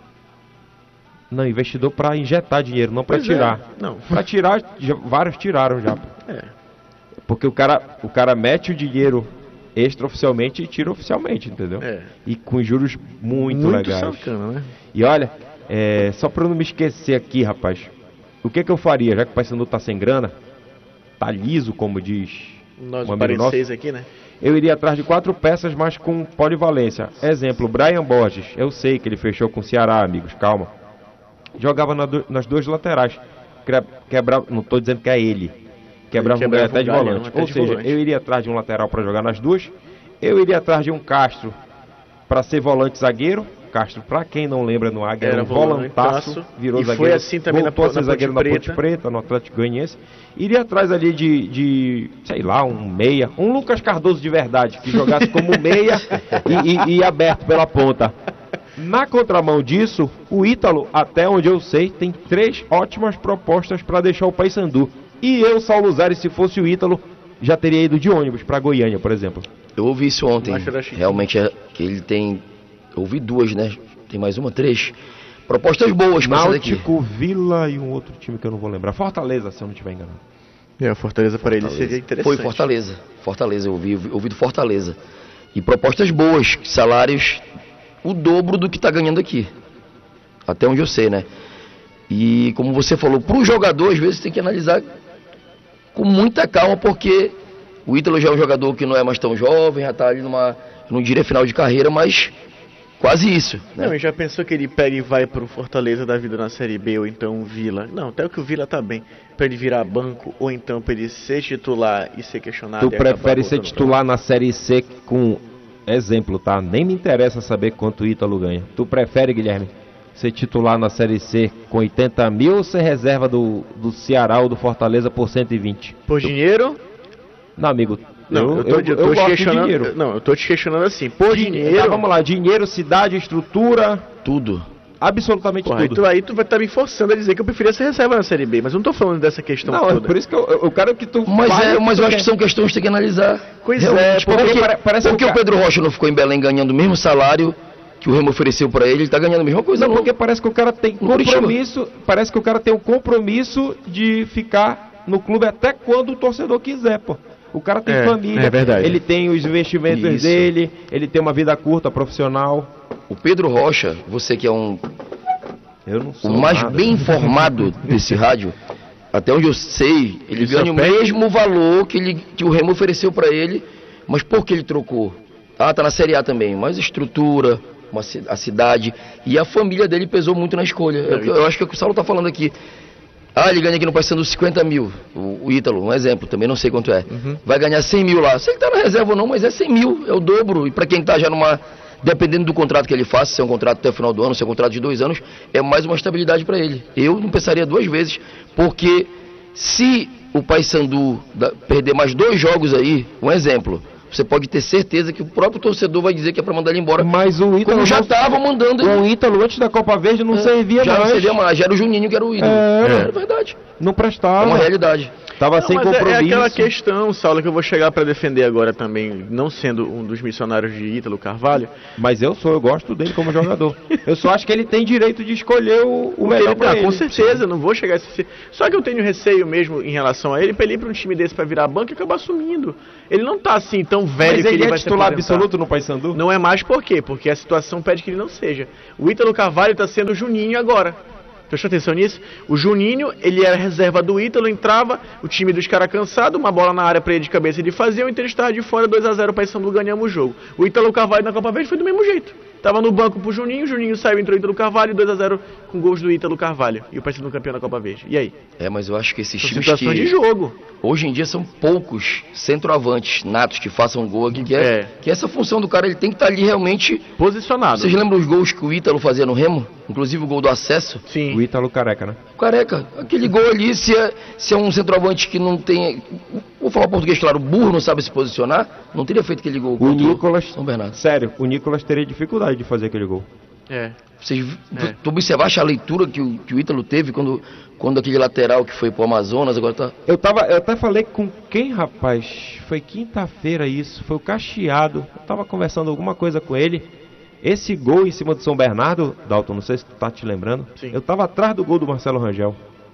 Não, investidor para injetar dinheiro, não para tirar. É. Não. Para tirar, já, vários tiraram já. É. Porque o cara, o cara mete o dinheiro extraoficialmente e tira oficialmente, entendeu? É. E com juros muito, muito legais. Sacana, né? E olha, é, só para eu não me esquecer aqui, rapaz, o que que eu faria, já que o Paysandu tá sem grana, tá liso, como diz nós um amigo nosso, aqui, né? Eu iria atrás de quatro peças, mas com polivalência. Exemplo, Brian Borges. Eu sei que ele fechou com o Ceará, amigos, calma. Jogava na do, nas duas laterais. Quebra, não estou dizendo que é ele. Quebrava um galho até de volante. Ou seja, volante. Eu iria atrás de um lateral para jogar nas duas. Eu iria atrás de um Castro para ser volante zagueiro. Castro, para quem não lembra, no Águia, era um volantaço, virou e zagueiro. Foi assim também voltou na, a ser na zagueiro Ponte na Ponte Preta, no Atlético Goianiense. Iria atrás ali de, de, sei lá, um meia. Um Lucas Cardoso de verdade, que jogasse como meia e, e, e aberto pela ponta. Na contramão disso, o Ítalo, até onde eu sei, tem três ótimas propostas para deixar o Paysandu. E eu, Saulo Zari, se fosse o Ítalo, já teria ido de ônibus para Goiânia, por exemplo. Eu ouvi isso ontem. Realmente é que ele tem... Eu ouvi duas, né? Tem mais uma, três. Propostas boas para essa daqui. Náutico, Vila e um outro time que eu não vou lembrar. Fortaleza, se eu não estiver enganado. É, a Fortaleza para ele seria interessante. Foi Fortaleza. Fortaleza, eu ouvi, eu ouvi do Fortaleza. E propostas boas, salários o dobro do que está ganhando aqui. Até onde eu sei, né? E como você falou, para o jogador, às vezes tem que analisar com muita calma, porque o Ítalo já é um jogador que não é mais tão jovem, já está ali numa, não diria final de carreira, mas quase isso, né? Não, e já pensou que ele pega e vai pro Fortaleza da vida na Série B, ou então o Vila? Não, até que o Vila tá bem, pra ele virar banco, ou então pra ele ser titular e ser questionado. Tu prefere ser titular na Série C com... Exemplo, tá? Nem me interessa saber quanto o Ítalo ganha. Tu prefere, Guilherme, ser titular na Série C com oitenta mil ou ser reserva do, do Ceará ou do Fortaleza por cento e vinte? Por dinheiro? Não, amigo... Não, eu, eu, tô, eu, eu, eu gosto de dinheiro. Não, eu tô te questionando assim, por Din dinheiro... Tá, vamos lá, dinheiro, cidade, estrutura... Tudo. Absolutamente Porra, tudo. Aí tu, aí tu vai estar tá me forçando a dizer que eu preferia ser reserva na Série B, mas eu não tô falando dessa questão não, toda. Não, é por isso que eu, eu quero que tu... Mas, é, mas eu acho que são questões que tem que analisar. Pois é, porque, porque, pare, parece porque o Pedro Rocha não ficou em Belém ganhando o mesmo salário que o Remo ofereceu pra ele, ele tá ganhando a mesma coisa. Não, não. Porque parece que o cara tem compromisso, parece que o cara tem o compromisso de ficar no clube até quando o torcedor quiser, pô. O cara tem é, família, é verdade. Ele tem os investimentos Isso. dele, ele tem uma vida curta, profissional. O Pedro Rocha, você que é um... Eu não sou o mais nada. bem informado desse rádio, até onde eu sei, ele Isso ganha o mesmo valor que, ele, que o Remo ofereceu para ele Mas por que ele trocou? Ah, tá na Série A também, mas a estrutura, uma, a cidade e a família dele pesou muito na escolha. Eu, eu acho que é o que o Saulo tá falando aqui. Ah, ele ganha aqui no Paysandu cinquenta mil, o, o Ítalo, um exemplo, também não sei quanto é. Uhum. Vai ganhar cem mil lá. Se ele tá na reserva ou não, mas é cem mil, é o dobro. E para quem tá já numa... Dependendo do contrato que ele faça, se é um contrato até o final do ano, se é um contrato de dois anos, é mais uma estabilidade para ele. Eu não pensaria duas vezes, porque se o Paysandu perder mais dois jogos aí, um exemplo... Você pode ter certeza que o próprio torcedor vai dizer que é para mandar ele embora. Mas o Ítalo já estava mandando ele. O Ítalo antes da Copa Verde não é, servia já mais. Já não servia mais, já era o Juninho que era o Ítalo. É, é verdade. Não prestava. É uma realidade. Tava não, sem mas compromisso. É, é aquela questão, Saulo, que eu vou chegar para defender agora também, não sendo um dos missionários de Ítalo Carvalho. Mas eu sou, eu gosto dele como jogador. Eu só acho que ele tem direito de escolher o, o melhor para ele. Com certeza, não vou chegar a esse... Só que eu tenho receio mesmo em relação a ele, para ele ir para um time desse para virar banco e acabar sumindo. Ele não tá assim tão velho. Mas que ele, ele é vai titular absoluto no Paysandu? Não é mais por quê? Porque a situação pede que ele não seja. O Ítalo Carvalho está sendo o Juninho agora. Prestou atenção nisso? O Juninho, ele era reserva do Ítalo, entrava, o time dos caras cansado, uma bola na área pra ele de cabeça ele fazia, o Inter estava de fora, dois a zero, o Paysandu, ganhamos o jogo. O Ítalo Carvalho na Copa Verde foi do mesmo jeito. Tava no banco pro Juninho, o Juninho saiu, entrou o Ítalo Carvalho, dois a zero com gols do Ítalo Carvalho. E o Paysandu campeão da Copa Verde. E aí? É, mas eu acho que esses São times situações que... de jogo. Hoje em dia são poucos centroavantes natos que façam gol aqui, que é, é. que essa função do cara, ele tem que estar tá ali realmente... posicionado. Vocês lembram os gols que o Ítalo fazia no Remo? Inclusive o gol do acesso? Sim. O Ítalo Careca, né? Careca. Aquele gol ali, se é, se é um centroavante que não tem... Vou falar português, claro, burro, não sabe se posicionar, não teria feito aquele gol. O Nicolas... São Bernardo. Sério, o Nicolas teria dificuldade de fazer aquele gol. É. Vocês, é. Tu observaste a leitura que o, que o Ítalo teve quando, quando aquele lateral que foi pro Amazonas, agora tá... Eu, tava, eu até falei com quem, rapaz? Foi quinta-feira isso, foi o Cacheado. Eu tava conversando alguma coisa com ele. Esse gol em cima do São Bernardo, Dalton, não sei se tu tá te lembrando. Sim. Eu tava atrás do gol do Marcelo Rangel.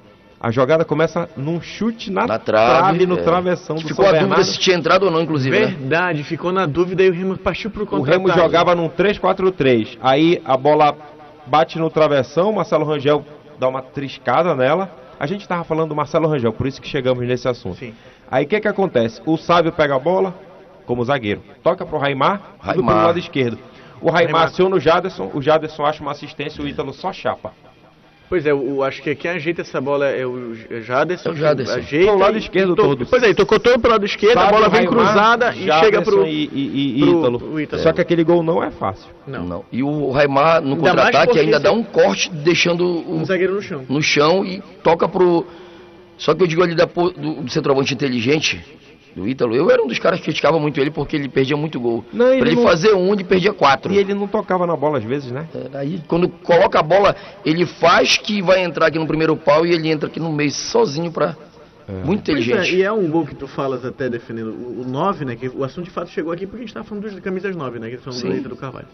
A jogada começa num chute na, na trave, trave, no é. travessão do ficou São a Bernardo. Dúvida se tinha entrado ou não, inclusive. Verdade, né? Ficou na dúvida e o Remo partiu pro contra-ataque. O Remo jogava num três quatro três. Aí a bola bate no travessão, o Marcelo Rangel dá uma triscada nela. A gente tava falando do Marcelo Rangel, por isso que chegamos nesse assunto. Sim. Aí o que que acontece? O Sábio pega a bola como zagueiro, toca pro Raimar, tudo pelo lado esquerdo. O Raimar aciona o Jaderson, o Jaderson acha uma assistência, o Ítalo só chapa. Pois é, eu acho que quem ajeita essa bola é o Jaderson. É o Jaderson. Ajeita pro lado esquerdo to... todo. Pois é, tocou todo pro lado esquerdo, Sábio, a bola vem Raimar, cruzada e Jaderson chega pro... E, e, e pro, Ítalo. pro Ítalo. Só que aquele gol não é fácil. Não. não. E o Raimar no contra-ataque ainda dá um corte, deixando o um zagueiro no chão. No chão e toca pro... Só que eu digo ali da, do, do centroavante inteligente... do Ítalo, eu era um dos caras que criticava muito ele porque ele perdia muito gol. Não, ele pra ele não... fazer um, ele perdia quatro. E ele não tocava na bola às vezes, né? É, aí quando coloca a bola, ele faz que vai entrar aqui no primeiro pau e ele entra aqui no meio sozinho pra... É. Muito inteligente. É, e é um gol que tu falas até defendendo o nove, né? Que o assunto de fato chegou aqui porque a gente tava falando dos camisas nove, né? Que falando do Ítalo Carvalho.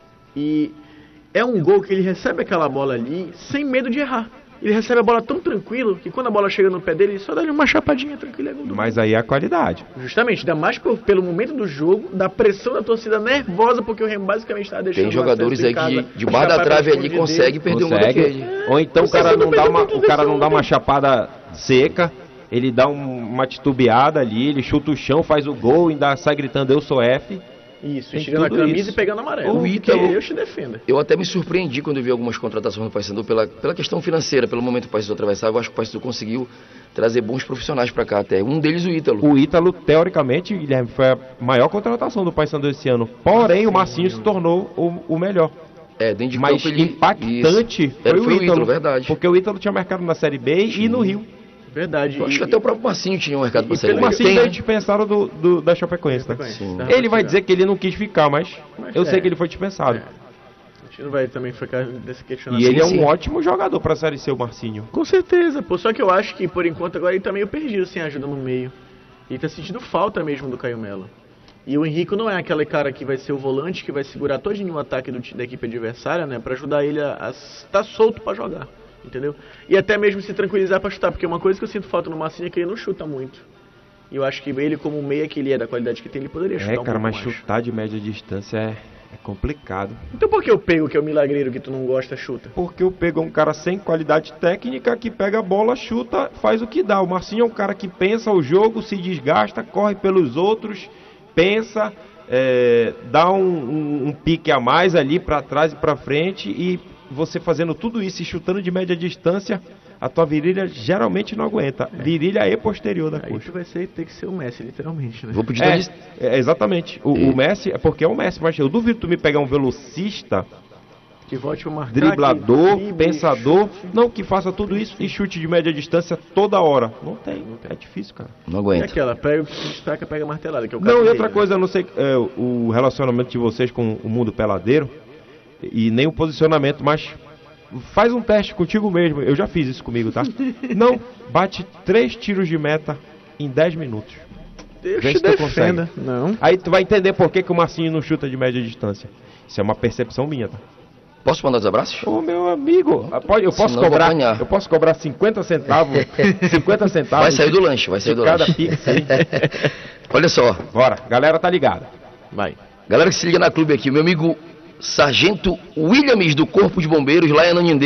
E é um gol que ele recebe aquela bola ali sem medo de errar. Ele recebe a bola tão tranquilo que quando a bola chega no pé dele, ele só dá uma chapadinha tranquila. É gol do Mas aí é a qualidade. Justamente, ainda mais por, pelo momento do jogo, da pressão da torcida nervosa, porque o Remo basicamente está deixando... Tem jogadores aí que de bar da trave ali consegue perder um gol daquele. É. Ou então o cara, não dá, uma, o cara não dá uma chapada seca, ele dá um, uma titubeada ali, ele chuta o chão, faz o gol e ainda sai gritando eu sou F. Isso, tirando a camisa isso. E pegando amarelo. O Ítalo, eu te defendo. Eu até me surpreendi quando eu vi algumas contratações no Paysandu pela, pela questão financeira, pelo momento que o Paysandu atravessava. Eu acho que o Paysandu conseguiu trazer bons profissionais para cá até. Um deles o Ítalo. O Ítalo, teoricamente, Guilherme, foi a maior contratação do Paysandu esse ano. Porém, o Marcinho se tornou o, o melhor. É, dentro de Mas campo ele... impactante Isso. foi, Era, o, foi Ítalo, o Ítalo, verdade. Porque o Ítalo tinha mercado na Série B Sim. e no Rio. Verdade. Eu acho que até o próprio Marcinho tinha um mercado para Série B. O Marcinho veio dispensado do, do, da Chapecoense, né? Ele vai dizer que ele não quis ficar, mas, mas eu é. sei que ele foi dispensado. É. A gente não vai também ficar desse questionamento. E ele é um sim. ótimo jogador para a Série C, o Marcinho. Com certeza, pô. Só que eu acho que, por enquanto, agora ele tá meio perdido sem ajuda no meio. Ele tá sentindo falta mesmo do Caio Melo. E o Henrique não é aquele cara que vai ser o volante, que vai segurar todinho o ataque do, da equipe adversária, né? Pra ajudar ele a estar solto para jogar. Entendeu? E até mesmo se tranquilizar pra chutar, porque uma coisa que eu sinto falta no Marcinho é que ele não chuta muito. E eu acho que ele, como meia que ele é, da qualidade que tem, ele poderia chutar é, um cara, pouco mas mais. chutar de média distância é, é complicado. Então por que o Pego, que é o milagreiro que tu não gosta, chuta? Porque o Pego é um cara sem qualidade técnica, que pega a bola, chuta, faz o que dá. O Marcinho é um cara que pensa o jogo, se desgasta, corre pelos outros pensa, é, dá um, um, um pique a mais ali para trás e para frente, e você fazendo tudo isso e chutando de média distância, a tua virilha geralmente não aguenta. É. Virilha e posterior da Aí coxa. tu vai ser, ter que ser o Messi, literalmente, né? Vou pedir É, dist... é, exatamente. O, o Messi, é porque é o Messi, mas eu duvido tu me pegar um velocista, que volte pra marcar, driblador, que... pensador, não, que faça tudo isso e chute de média distância toda hora. Não tem, não tem. É difícil, cara. Não É aguento. aquela, pega o que se destaca, pega a martelada, que é o Não, caso e dele, outra né? coisa, eu não sei é, o relacionamento de vocês com o mundo peladeiro e nem o posicionamento, mas faz um teste contigo mesmo. Eu já fiz isso comigo, tá? Não, bate três tiros de meta em dez minutos. Deus Vê te se tu defenda. consegue. Não. Aí tu vai entender por que, que o Marcinho não chuta de média distância. Isso é uma percepção minha, tá? Posso mandar os abraços? Ô, meu amigo, pode, eu posso Senão eu vou cobrar, apanhar. eu posso cobrar cinquenta centavos, cinquenta centavos. Vai sair do lanche, vai sair de do cada lanche. pix aí. Olha só, Bora, galera tá ligada. Vai. galera que se liga na clube aqui, meu amigo Sargento Williams do Corpo de Bombeiros lá em Ananindê.